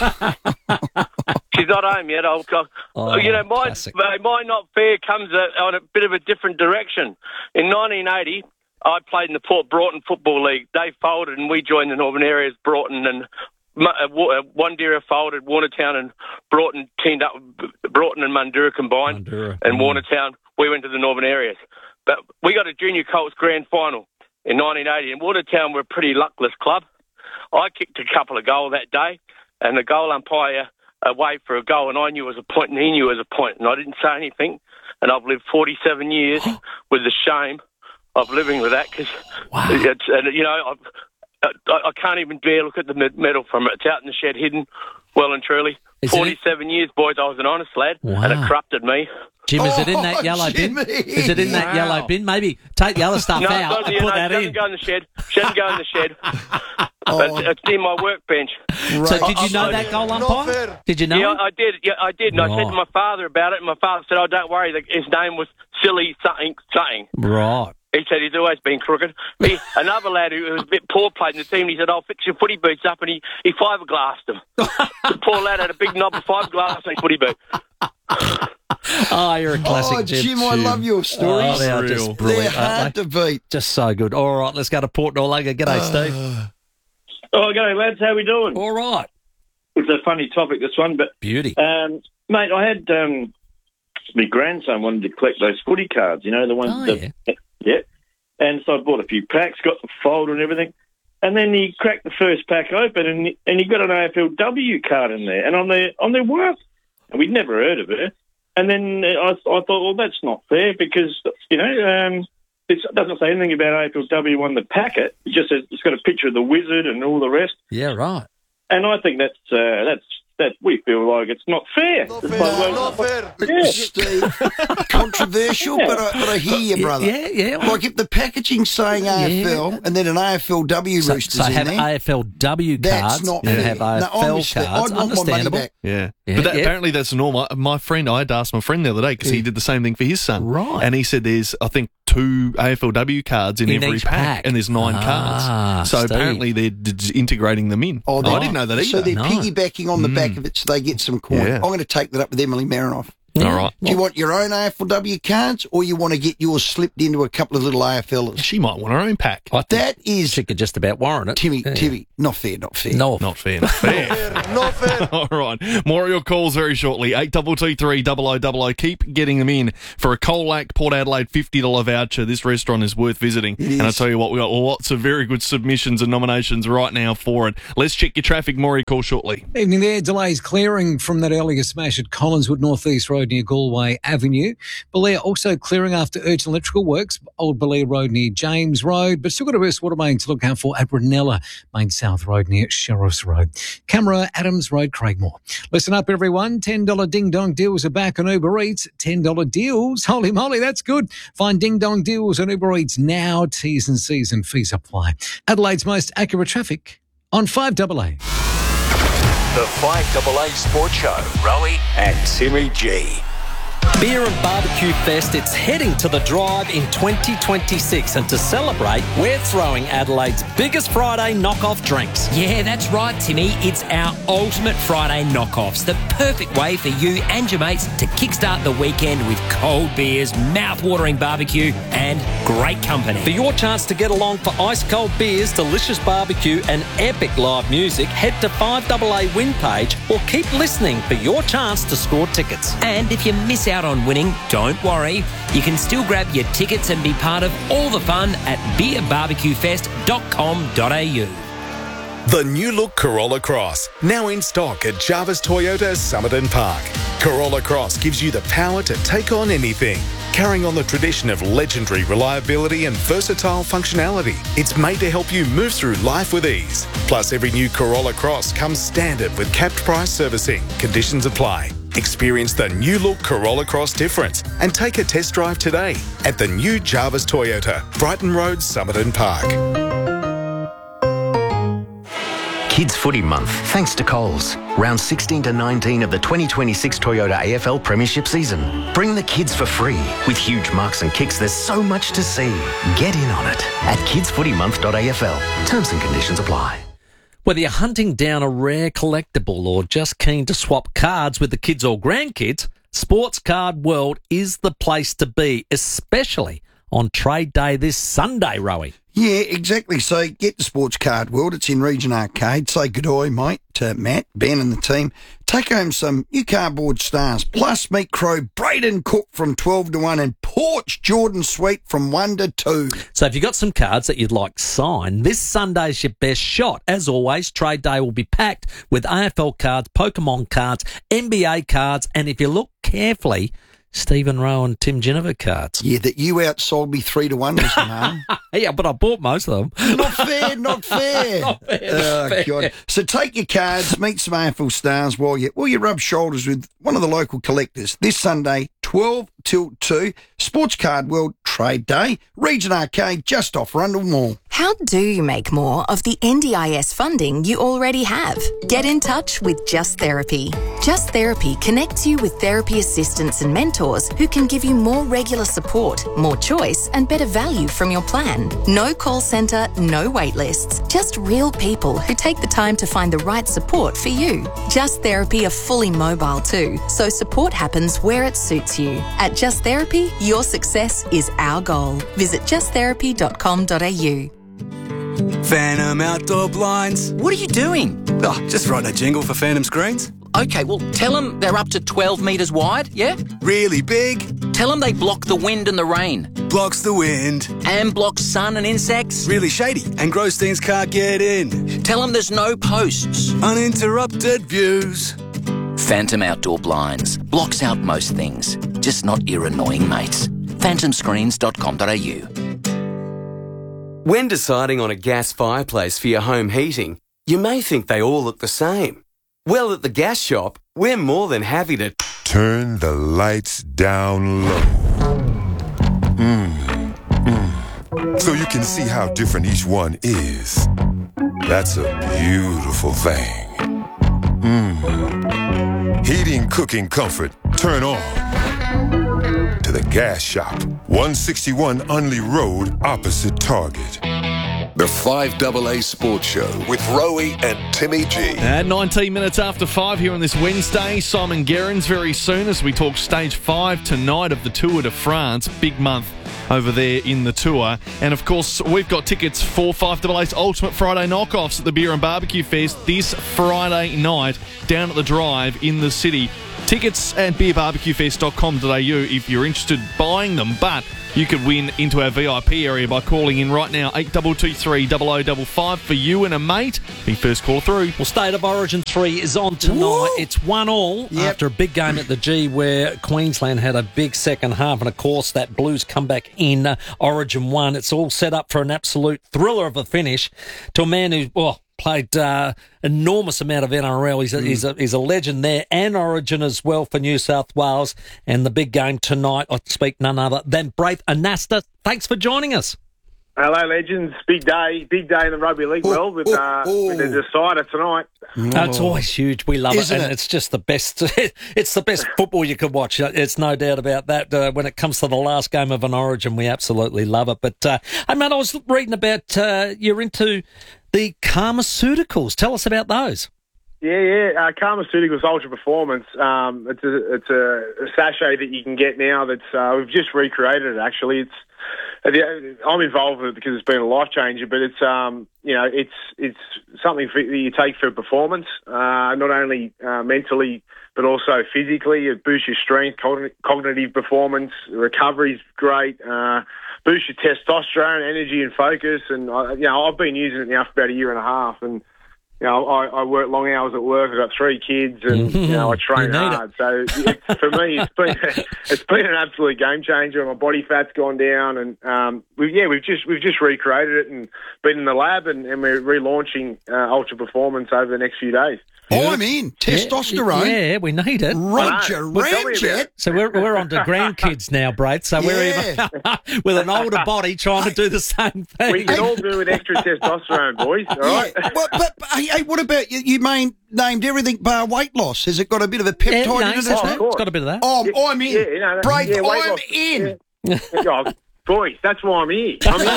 She's not home yet. I'll, I'll, Oh, you know, mine, classic. uh, mine not fair comes uh, on a bit of a different direction. In nineteen eighty, I played in the Port Broughton Football League. They folded, and we joined the Northern Areas, Broughton, and Mu- uh, Wa- uh, Wandera folded, Warnertown and Broughton teamed up, Broughton and Mundura combined, Mundura. and Mm. Warnertown, we went to the Northern Areas. But we got a Junior Colts grand final in nineteen eighty, and Watertown were a pretty luckless club. I kicked a couple of goals that day, and the goal umpire away for a goal, and I knew it was a point, and he knew it was a point, and I didn't say anything, and I've lived forty-seven years with the shame of living with that, because, it's, and you know, I've, I, I can't even dare look at the med- medal from it. It's out in the shed, hidden, well and truly. Is it- forty-seven years, boys, I was an honest lad, and it Wow. corrupted me. Jim, is it in that Oh, yellow Jimmy. bin? Is it in that Wow. yellow bin? Maybe take the other stuff No, out it and doesn't, put no, that it doesn't in. go in the shed. Shouldn't go in the shed. Oh. It's, it's near my workbench. So did you know I- that goal Not umpire? fair. Did you know? Yeah, him? I did. Yeah, I did. And I said Right. to my father about it, and my father said, "Oh, don't worry. the- His name was Silly something something." Right. He said he's always been crooked. He, another lad who was a bit poor played in the team. He said, "I'll fix your footy boots up," and he he fiberglassed them. The poor lad had a big knob of fiberglass on his footy boot. Oh, you're a classic, Oh, Jim. Jim, I love your stories. Oh, they are Real. just They're brilliant, aren't hard they? to beat. Just so good. All right, let's go to Port Norlaga. G'day, Steve. Oh, g'day, lads. How we doing? All right. It's a funny topic, this one, but Beauty. um, mate, I had um, my grandson wanted to collect those footy cards. You know, the ones. Oh, that, yeah. Yeah. And so I bought a few packs, got the folder and everything, and then he cracked the first pack open, and he, and he got an A F L W card in there, and on their on their work, and we'd never heard of it. And then I, I thought, well, that's not fair because you know. Um, It doesn't say anything about A F L W on the packet. It just says it's got a picture of the wizard and all the rest. Yeah, right. And I think that's uh, that's that we feel like it's not fair. Not fair. Like, not fair. Yeah. Steve, controversial, Yeah. but, I, but I hear you, brother. Yeah, yeah. Like if the packaging's saying A F L Yeah. and then an A F L W So, roosters so in have there, A F L W that's cards not and fair. have No, A F L honestly, I'd cards. want my money Understandable. back. Yeah. Yeah, but that, yeah. apparently that's normal. My friend, I had asked my friend the other day because he did the same thing for his son. Right. And he said there's, I think, two A F L W cards in, In every each pack, pack. and there's nine Ah, cards. So Steve. apparently they're d- integrating them in. Oh, I they're- didn't know that either. So they're No. piggybacking on the Mm. back of it so they get some coin. Yeah. I'm going to take that up with Emily Marinoff. All right. Do you want your own A F L W cards or you want to get yours slipped into a couple of little AFLers? She might want her own pack. I think That is, she could just about warrant it. Timmy, Yeah. Timmy, not fair, not fair. No. Not fair, not fair. Not fair. All right. More of your calls very shortly. eight two two three, double oh double oh. Keep getting them in for a Colac Port Adelaide fifty dollars voucher. This restaurant is worth visiting. It and I is. tell you what, we've got lots of very good submissions and nominations right now for it. Let's check your traffic. More of your call shortly. Evening there. Delays clearing from that earlier smash at Collinswood North East Road near Galway Avenue. Belair also clearing after urgent electrical works. Old Belair Road near James Road. But still got a burst water main to look out for at Brunella Main South Road near Sheriff's Road. Camera Adams Road, Craigmore. Listen up, everyone. ten dollars Ding Dong deals are back on Uber Eats. ten dollars deals. Holy moly, that's good. Find Ding Dong deals on Uber Eats now. T's and C's and fees apply. Adelaide's most accurate traffic on five double A. The five double A Sports Show. Rowie and Timmy G. Beer and Barbecue Fest, it's heading to the Drive in twenty twenty-six, and to celebrate, we're throwing Adelaide's biggest Friday knockoff drinks. Yeah, that's right, Timmy. It's our ultimate Friday knockoffs. The perfect way for you and your mates to kickstart the weekend with cold beers, mouth-watering barbecue, and great company. For your chance to get along for ice-cold beers, delicious barbecue, and epic live music, head to five double A Win page or keep listening for your chance to score tickets. And if you miss out on winning, don't worry. You can still grab your tickets and be part of all the fun at beer barbecue fest dot com dot a u. The new look Corolla Cross, now in stock at Jarvis Toyota Somerton Park. Corolla Cross gives you the power to take on anything. Carrying on the tradition of legendary reliability and versatile functionality, it's made to help you move through life with ease. Plus, every new Corolla Cross comes standard with capped price servicing. Conditions apply. Experience the new look Corolla Cross difference and take a test drive today at the new Jarvis Toyota, Brighton Road, Somerton Park. Kids Footy Month, thanks to Coles. Round sixteen to nineteen of the twenty twenty-six Toyota A F L Premiership season. Bring the kids for free. With huge marks and kicks, there's so much to see. Get in on it at kids footy month dot a f l. Terms and conditions apply. Whether you're hunting down a rare collectible or just keen to swap cards with the kids or grandkids, Sports Card World is the place to be, especially on Trade Day this Sunday, Rowie. Yeah, exactly. So get the Sports Card World. It's in Region Arcade. Say good day, mate, to Matt, Ben and the team. Take home some new cardboard stars, plus meet Crow Braden Cook from twelve to one and Porch Jordan Sweet from one to two. So if you've got some cards that you'd like signed, this Sunday's your best shot. As always, Trade Day will be packed with A F L cards, Pokemon cards, N B A cards, and if you look carefully, Stephen Rowe and Tim Ginniver cards. Yeah, that you outsold me three to one, Mister Martin. Yeah, but I bought most of them. Not fair, not fair. Not fair, Oh, not fair. God. So take your cards, meet some A F L stars while you, while you rub shoulders with one of the local collectors. This Sunday, twelve till two, Sports Card World Trade Day, Region Arcade, just off Rundle Mall. How do you make more of the N D I S funding you already have? Get in touch with Just Therapy. Just Therapy connects you with therapy assistants and mentors who can give you more regular support, more choice, and better value from your plan. No call centre, no wait lists, just real people who take the time to find the right support for you. Just Therapy are fully mobile too, so support happens where it suits you. At Just Therapy, your success is our goal. Visit just therapy dot com dot a u. Phantom Outdoor Blinds. What are you doing? Oh, just writing a jingle for Phantom Screens. Okay, well, tell them they're up to twelve metres wide, yeah? Really big. Tell them they block the wind and the rain. Blocks the wind. And block sun and insects. Really shady, and Grostein's can't get in. Tell them there's no posts. Uninterrupted views. Phantom Outdoor Blinds. Blocks out most things, just not your annoying mates. phantom screens dot com dot a u. When deciding on a gas fireplace for your home heating, you may think they all look the same. Well, at the gas shop, we're more than happy to turn the lights down low. Mm, mm. So you can see how different each one is. That's a beautiful thing. Mm. Heating, cooking, comfort. Turn on to the gas shop. one sixty-one Unley Road, opposite Target. The five double A Sports Show with Rowie and Timmy G. At nineteen minutes after five here on this Wednesday, Simon Gerrans very soon as we talk stage five tonight of the Tour de France. Big month over there in the Tour. And of course, we've got tickets for five double A's Ultimate Friday Knockoffs at the Beer and Barbecue Fest this Friday night down at the Drive in the city. Tickets at beer barbecue fest dot com dot a u if you're interested in buying them, but you could win into our V I P area by calling in right now, eight two two three, zero zero five five for you and a mate. Be first call through. Well, State of Origin three is on tonight. Woo! It's one all yep. after a big game at the G where Queensland had a big second half, and of course that Blues comeback in uh, Origin one. It's all set up for an absolute thriller of a finish to a man who, well, played uh, enormous amount of N R L. He's a, mm. he's, a, he's a legend there, and Origin as well for New South Wales. And the big game tonight, I speak none other than Braith Anasta. Thanks for joining us. Hello, legends. Big day. Big day in the rugby league world with, uh, with the decider tonight. Oh. It's always huge. We love Isn't it, and it? It's just the best. It's the best football you could watch. It's no doubt about that. Uh, when it comes to the last game of an Origin, we absolutely love it. But, uh, hey, man, I was reading about uh, you're into the Karmaceuticals. Tell us about those. Yeah, yeah. Uh, Karmaceuticals Ultra Performance. Um, it's a it's a, a sachet that you can get now. That's uh, we've just recreated it. Actually, it's I'm involved with it because it's been a life changer. But it's um you know it's it's something for, that you take for performance, uh, not only uh, mentally but also physically. It boosts your strength, cognitive performance, recovery's great. Uh, boosts your testosterone, energy, and focus. And I, you know I've been using it now for about a year and a half, and you know, I, I work long hours at work. I've got three kids, and you know, I train hard. It. So it's, for me, it's been it's been an absolute game changer. My body fat's gone down, and um, we, yeah, we've just we've just recreated it and been in the lab, and, and we're relaunching uh, Ultra Performance over the next few days. Oh, I'm in. Testosterone. Yeah, yeah, we need it. Roger, Roger. So we're we're on to grandkids now, Braith. So yeah. we're even with an older body trying to do the same thing. We can all do with extra testosterone, boys. All right. Yeah. But, but hey, what about you? You main, named everything bar weight loss. Has it got a bit of a peptide yeah, no, in it? Oh, it's got a bit of that. Oh, yeah, I'm in. Yeah, you know, Braith, yeah, I'm loss. in. Yeah. Oh, boys, that's why I'm here. I'm here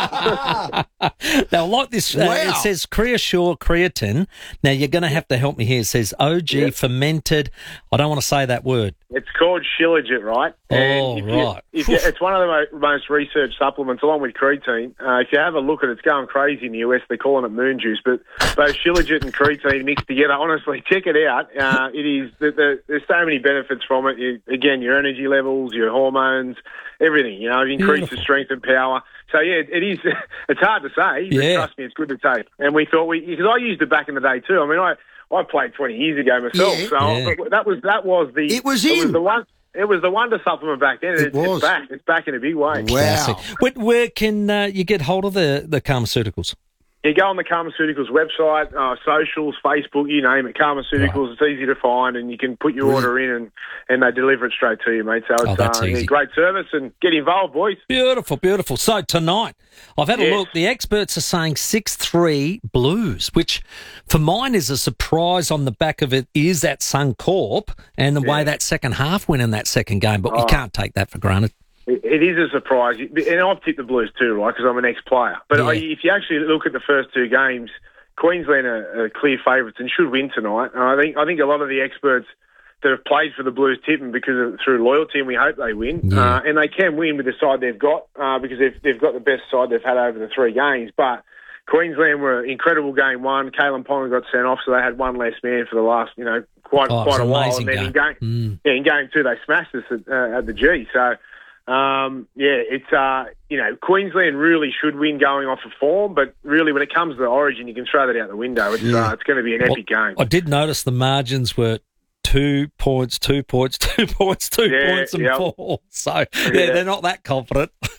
to help. Now, like this, uh, wow. It says Creasure Creatine. Now, you're going to have to help me here. It says O G yep. fermented. I don't want to say that word. It's called Shilajit, right? Oh, if right. You, if you, it's one of the mo- most researched supplements, along with creatine. Uh, if you have a look at it, it's going crazy in the U S. They're calling it moon juice. But both Shilajit and creatine mixed together, honestly, check it out. Uh, it is the, the, there's so many benefits from it. You, again, your energy levels, your hormones, everything. You know, it increases Beautiful. strength and power. So, yeah, it is. It's hard to say, but yeah. trust me, it's good to take. And we thought we, because I used it back in the day too. I mean, I, I played twenty years ago myself, yeah. so Yeah. that was that was the it was it in was the one. It was the wonder supplement back then. It It, was. It's back. It's back in a big way. Wow. Where, where can uh, you get hold of the, the Karmaceuticals? You go on the Karmaceuticals website, uh, socials, Facebook, you name it. Karmaceuticals, right. It's easy to find, and you can put your Brilliant. order in, and, and they deliver it straight to you, mate. So it's Oh, that's uh, easy. yeah, great service, and get involved, boys. Beautiful, beautiful. So tonight, I've had a Yes. look. The experts are saying six three Blues, which for mine is a surprise. On the back of it is that Suncorp and the Yeah. way that second half went in that second game, but you Oh. can't take that for granted. It, it is a surprise, and I've tipped the Blues too, right? Because I'm an ex-player. But Yeah. I, if you actually look at the first two games, Queensland are, are clear favourites and should win tonight. And I think I think a lot of the experts that have played for the Blues tip them because of, through loyalty, and we hope they win. Yeah. Uh, and they can win with the side they've got uh, because they've they've got the best side they've had over the three games. But Queensland were incredible game one. Kalen Ponga got sent off, so they had one less man for the last, you know, quite Oh, it was quite a an while. amazing And then in game, Mm. yeah, in game two they smashed us at, uh, at the G. So. Um, yeah, it's, uh, you know, Queensland really should win going off of form, but really when it comes to the Origin, you can throw that out the window. It's, Yeah. uh, it's going to be an epic game. I did notice the margins were two points, two points, two points, two Yeah, points, and yep. four. So yeah, Yeah. they're not that confident.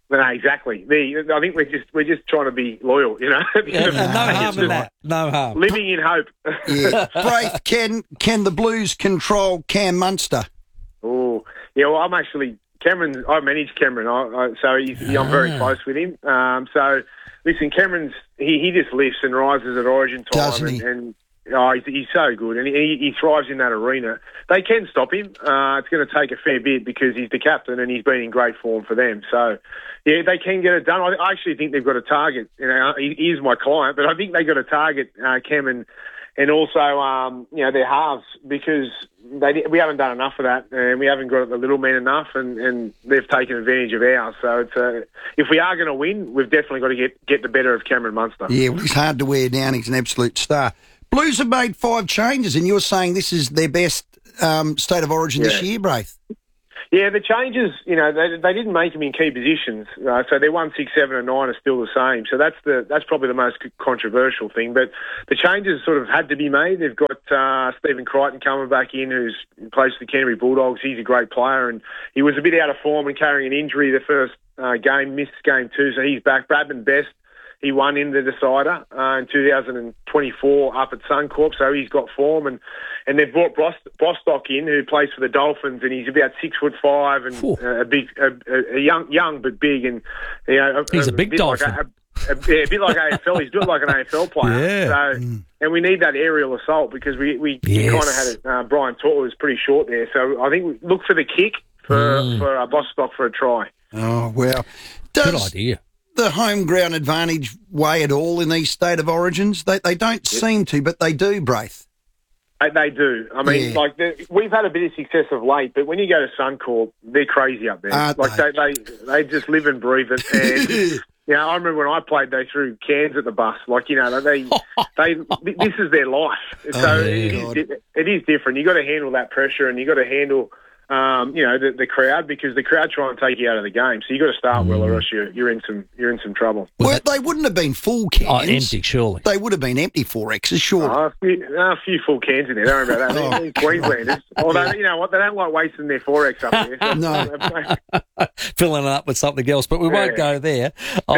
No, exactly. The, I think we're just we're just trying to be loyal, you know. Yeah, no harm in that. No harm. Living in hope. Yeah. Braith, can can the Blues control Cam Munster? Oh, yeah. Well, I'm actually Cameron. I manage Cameron, I, I, so he's, I'm very Ah. close with him. Um, so listen, Cameron's he, he just lifts and rises at Origin time, Doesn't he? and, and oh, he's, he's so good, and he, he thrives in that arena. They can stop him. Uh, it's going to take a fair bit because he's the captain and he's been in great form for them. So, yeah, they can get it done. I, I actually think they've got a target. You know, he, he is my client, but I think they've got a target, uh, Cam, and, and also, um, you know, their halves because they we haven't done enough of that, and we haven't got the little men enough, and, and they've taken advantage of ours. So, it's uh, if we are going to win, we've definitely got to get get the better of Cameron Munster. Yeah, well, he's hard to wear down. He's an absolute star. Blues have made five changes, and you're saying this is their best um, state of origin this Yeah. year, Braith? Yeah, the changes, you know, they, they didn't make them in key positions. Uh, so their one, six, seven, and nine are still the same. So that's the that's probably the most controversial thing. But the changes sort of had to be made. They've got uh, Stephen Crichton coming back in, who's plays for the Canterbury Bulldogs. He's a great player, and he was a bit out of form and carrying an injury the first uh, game, missed game two, so he's back. Bradman Best, he won in the decider uh, in two thousand twenty-four up at Suncorp, so he's got form. And, and they've brought Bros- Bostock in, who plays for the Dolphins, and he's about six foot five and uh, a big, a, a young, young but big, and you know, He's a big bit dolphin. Like a, a, yeah, a bit like A F L. He's built like an A F L player. Yeah. So, and we need that aerial assault because we we, we Yes. kind of had it. Uh, Brian Torr was pretty short there, so I think we look for the kick for Mm. for uh, Bostock for a try. Oh, wow. Good Does idea. the home ground advantage weigh at all in these state of origins? They they don't seem to, but they do, Braith. They, they do. I mean, Yeah. like the, we've had a bit of success of late, but when you go to Suncorp, they're crazy up there. Aren't like they? They, they just live and breathe it. And you know, I remember when I played, they threw cans at the bus. Like you know, they they this is their life. So Oh, it, is, God. it, it is different. You got to handle that pressure, and you got to handle. Um, you know the, the crowd because the crowd try and take you out of the game. So you got to start well, or else you're, you're in some you're in some trouble. Well, they wouldn't have been full cans. Oh, empty, surely. They would have been empty four X's, surely. Oh, a, few, uh, a few full cans in there. Don't worry about that. They're, they're Queenslanders. Although, you know what? They don't like wasting their four X up there. So- No. Filling it up with something else, but we won't Yeah. go there. Oh,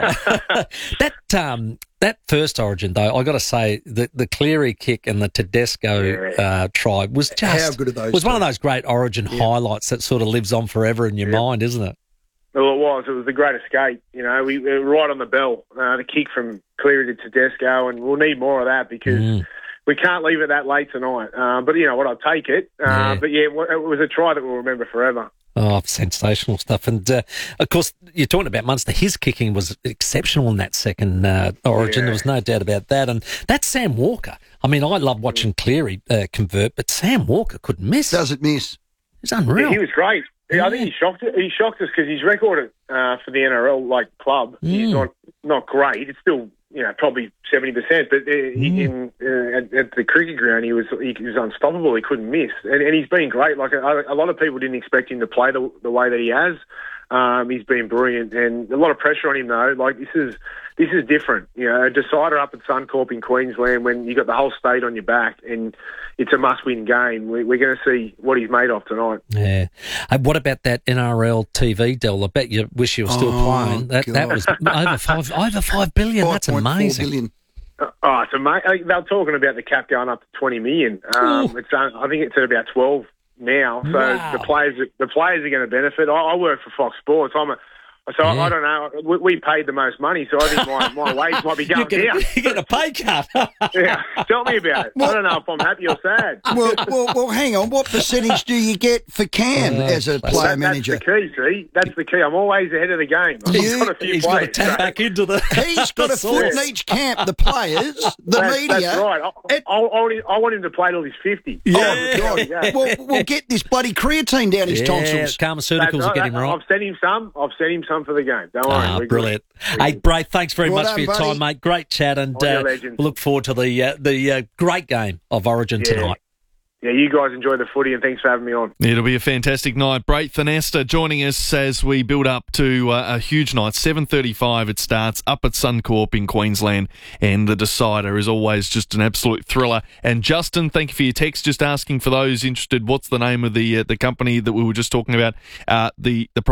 that um, that first origin, though, I got to say, the the Cleary kick and the Tedesco uh, try was just How good are those was one of two? those great origin highlights that sort of lives on forever in your mind, isn't it? Well, it was. It was the great escape. You know, we were right on the bell. Uh, the kick from Cleary to Tedesco, and we'll need more of that because Mm. we can't leave it that late tonight. Uh, but you know what? I'll take it. Uh, Yeah. But yeah, it was a try that we'll remember forever. Oh, sensational stuff. And, uh, of course, you're talking about Munster. His kicking was exceptional in that second uh, origin. Yeah. There was no doubt about that. And that's Sam Walker. I mean, I love watching Cleary uh, convert, but Sam Walker couldn't miss. Doesn't miss. It's unreal. Yeah, he was great. Yeah, I think he shocked he shocked us because his record uh, for the N R L like club Mm. is not not great. It's still you know probably seventy percent, but uh, he, in uh, at, at the cricket ground he was he was unstoppable. He couldn't miss, and, and he's been great. Like a, a lot of people didn't expect him to play the the way that he has. Um, he's been brilliant, and a lot of pressure on him though. Like this is this is different. You know, a decider up at Suncorp in Queensland when you got the whole state on your back, and it's a must-win game. We, we're going to see what he's made of tonight. Yeah. Uh, what about that N R L T V deal? I bet you wish you were still Oh, playing. That that God. was over five over five billion. That's amazing. Uh, Oh, it's amazing. They're talking about the cap going up to twenty million. Um, it's uh, I think it's at about twelve now. So Wow. the players, the players are going to benefit. I, I work for Fox Sports. I'm a So I, I don't know. We, we paid the most money, so I think my, my wage might be going You're down. getting, you're getting a pay cut. Yeah, tell me about it. I don't know if I'm happy or sad. Well, well, well, hang on. What percentage do you get for Cam as a player That- manager? That's the key, see? That's the key. I'm always ahead of the game. I've You- got a few He's players. got to tap so- back into the. He's got a foot in each camp. The players, the that's, media. That's right. I, I, I, want him, I want him to play till he's fifty. Oh, God. Well, we'll get this bloody creatine down his Yeah, That's tonsils. pharmaceuticals right. are getting right. I've sent him some. I've sent him some for the game. Don't worry. Ah, We're good. brilliant. Hey, Braith, thanks very Well much done, for your buddy. time, mate. Great chat, and Oh, you're uh, a legend. we look forward to the uh, the uh, great game of Origin Yeah. tonight. Yeah, you guys enjoy the footy, and thanks for having me on. It'll be a fantastic night. Braith and Esther joining us as we build up to uh, a huge night. seven thirty-five it starts up at Suncorp in Queensland, and the decider is always just an absolute thriller. And Justin, thank you for your text. Just asking for those interested, what's the name of the uh, the company that we were just talking about? Uh, the the product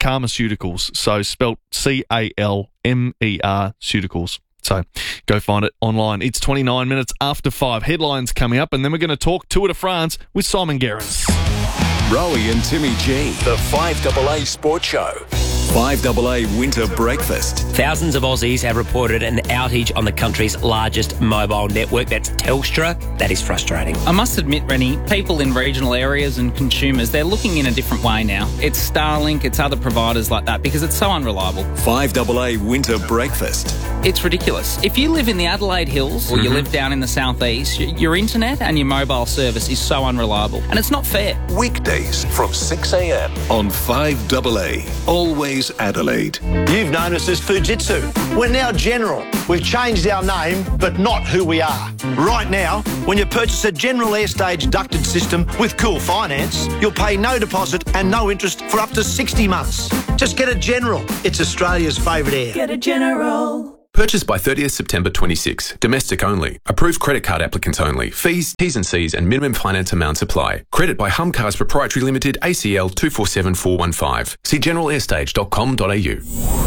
Calmerceuticals. So spelt C A L M E R Ceuticals. So go find it online. It's twenty-nine minutes after five. Headlines coming up, and then we're going to talk Tour de France with Simon Gerrans. Rowie and Timmy G, the five double A Sports Show. five double A Winter Breakfast. Thousands of Aussies have reported an outage on the country's largest mobile network. That's Telstra. That is frustrating. I must admit, Rennie, people in regional areas and consumers, they're looking in a different way now. It's Starlink, it's other providers like that because it's so unreliable. five double A Winter Breakfast. It's ridiculous. If you live in the Adelaide Hills or mm-hmm. you live down in the southeast, your internet and your mobile service is so unreliable. And it's not fair. Weekdays from six a.m. on five double A. Always Adelaide. You've known us as Fujitsu. We're now General. We've changed our name, but not who we are. Right now, when you purchase a General Airstage ducted system with Cool Finance, you'll pay no deposit and no interest for up to sixty months. Just get a General. It's Australia's favourite air. Get a General. Purchased by thirtieth September twenty-six. Domestic only. Approved credit card applicants only. Fees, T's and C's and minimum finance amounts apply. Credit by Humcars Proprietary Limited, A C L two four seven four one five. See general airstage dot com dot a u.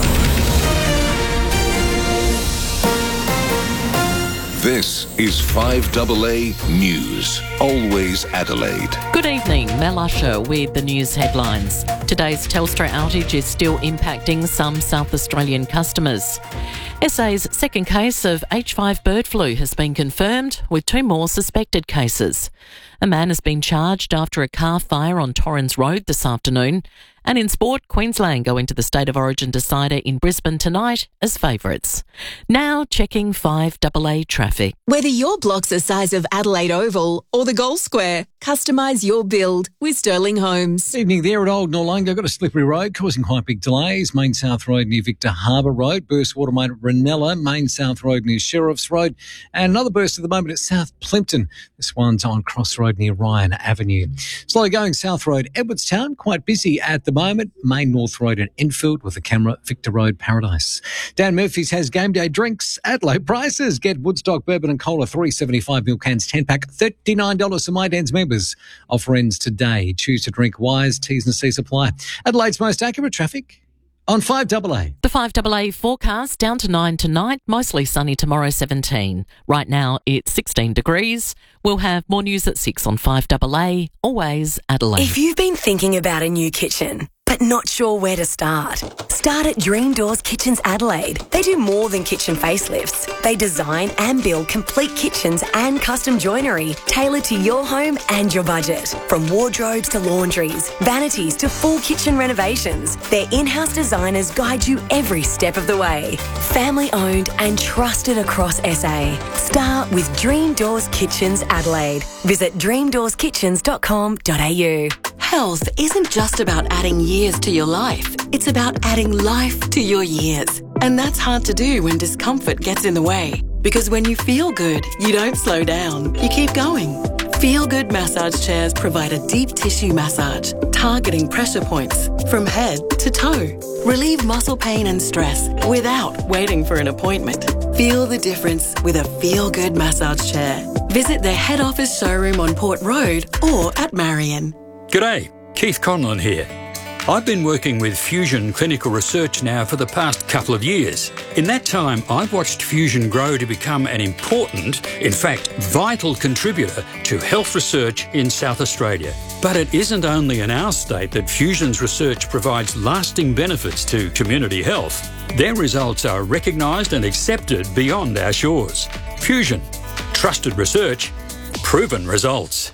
This is five double A News. Always Adelaide. Good evening, Mel Usher with the news headlines. Today's Telstra outage is still impacting some South Australian customers. S A's second case of H five bird flu has been confirmed, with two more suspected cases. A man has been charged after a car fire on Torrens Road this afternoon. And in sport, Queensland go into the State of Origin decider in Brisbane tonight as favourites. Now checking five double A traffic. Whether your block's the size of Adelaide Oval or the Gold Square, customise your build with Sterling Homes. Evening there at Old Noarlunga. Got a slippery road causing quite big delays. Main South Road near Victor Harbour Road. Burst water main at Ranella. Main South Road near Sheriff's Road. And another burst at the moment at South Plimpton. This one's on Cross Road near Ryan Avenue. Slow going South Road, Edwardstown. Quite busy at the moment. Main North Road at Enfield with the camera Victor Road Paradise. Dan Murphy's has game day drinks at low prices. Get Woodstock Bourbon and Cola three seventy-five mil cans ten pack, thirty-nine dollars for My Dan's members. Offer ends today. Choose to drink wise. T's and C's apply. Adelaide's most accurate traffic on five double A. The five double A forecast down to nine tonight, mostly sunny tomorrow seventeen. Right now it's sixteen degrees. We'll have more news at six on five double A, always Adelaide. If you've been thinking about a new kitchen, but not sure where to start, start at Dream Doors Kitchens Adelaide. They do more than kitchen facelifts. They design and build complete kitchens and custom joinery tailored to your home and your budget. From wardrobes to laundries, vanities to full kitchen renovations, their in-house designers guide you every step of the way. Family owned and trusted across S A. Start with Dream Doors Kitchens Adelaide. Visit dream doors kitchens dot com dot a u. Health isn't just about adding years to your life. It's about adding life to your years. And that's hard to do when discomfort gets in the way. Because when you feel good, you don't slow down. You keep going. Feel Good massage chairs provide a deep tissue massage, targeting pressure points from head to toe. Relieve muscle pain and stress without waiting for an appointment. Feel the difference with a Feel Good massage chair. Visit their head office showroom on Port Road or at Marion. G'day, Keith Conlon here. I've been working with Fusion Clinical Research now for the past couple of years. In that time, I've watched Fusion grow to become an important, in fact, vital contributor to health research in South Australia. But it isn't only in our state that Fusion's research provides lasting benefits to community health. Their results are recognised and accepted beyond our shores. Fusion. Trusted research. Proven results.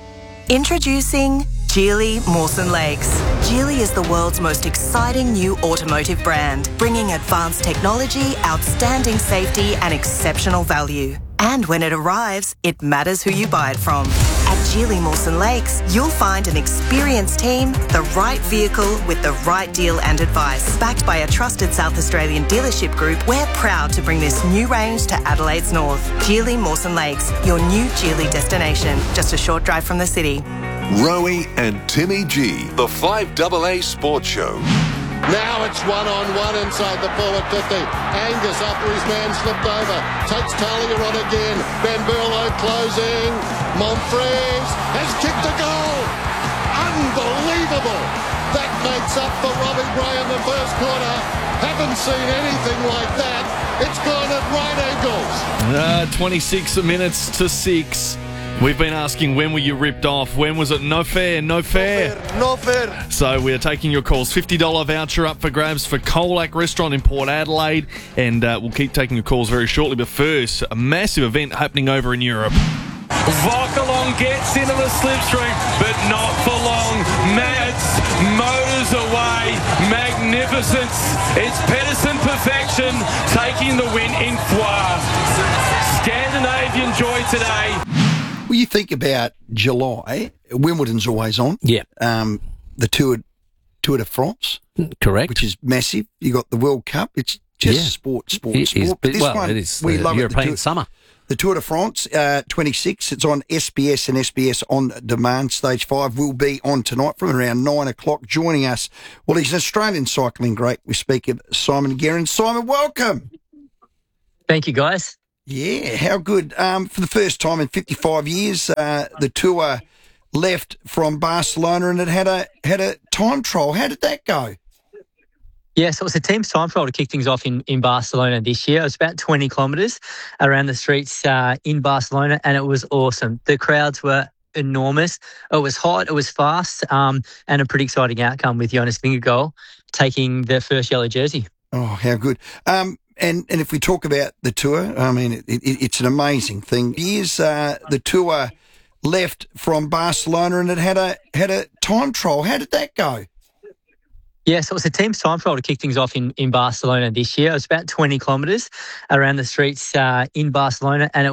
Introducing Geely Mawson Lakes. Geely is the world's most exciting new automotive brand, bringing advanced technology, outstanding safety and exceptional value. And when it arrives, it matters who you buy it from. At Geely Mawson Lakes, you'll find an experienced team, the right vehicle with the right deal and advice. Backed by a trusted South Australian dealership group, we're proud to bring this new range to Adelaide's north. Geely Mawson Lakes, your new Geely destination, just a short drive from the city. Rowie and Timmy G, the five double A Sports Show. Now it's one-on-one inside the forward fifty. Angus after his man slipped over. Takes Talia on again. Van Berlo closing. Monfries has kicked a goal. Unbelievable. That makes up for Robbie Gray in the first quarter. Haven't seen anything like that. It's gone at right angles. Uh, twenty-six minutes to six. We've been asking, when were you ripped off? When was it? No fair, no fair. No fair. So we're taking your calls. fifty dollars voucher up for grabs for Colac Restaurant in Port Adelaide. And uh, we'll keep taking your calls very shortly. But first, a massive event happening over in Europe. Vocalong gets into the slipstream, but not for long. Mads motors away. Magnificence. It's Pedersen perfection taking the win in Foire. Scandinavian joy today. Well, you think about July, Wimbledon's always on. Yeah. Um, the Tour, Tour de France. Correct. Which is massive. You got the World Cup. It's just Yeah. sport, sport, It sport. is, But this well, one, it is we the love European it. The Tour, summer. The Tour de France, uh, twenty-six. It's on S B S and S B S On Demand. Stage five will be on tonight from around nine o'clock. Joining us, well, he's an Australian cycling great. We speak of Simon Guerin. Simon, welcome. Thank you, guys. Yeah, how good. Um, for the first time in fifty-five years, uh, the Tour left from Barcelona and it had a had a time trial. How did that go? Yeah, so it was a team's time trial to kick things off in, in Barcelona this year. It was about twenty kilometres around the streets uh, in Barcelona, and it was awesome. The crowds were enormous. It was hot, it was fast, um, and a pretty exciting outcome with Jonas Vingegaard taking the first yellow jersey. Oh, how good. Um, and, and if we talk about the Tour, I mean, it, it, it's an amazing thing. Years uh, the Tour left from Barcelona and it had a had a time trial. How did that go? Yeah, so it was a team's time trial to kick things off in, in Barcelona this year. It was about twenty kilometres around the streets uh, in Barcelona, and it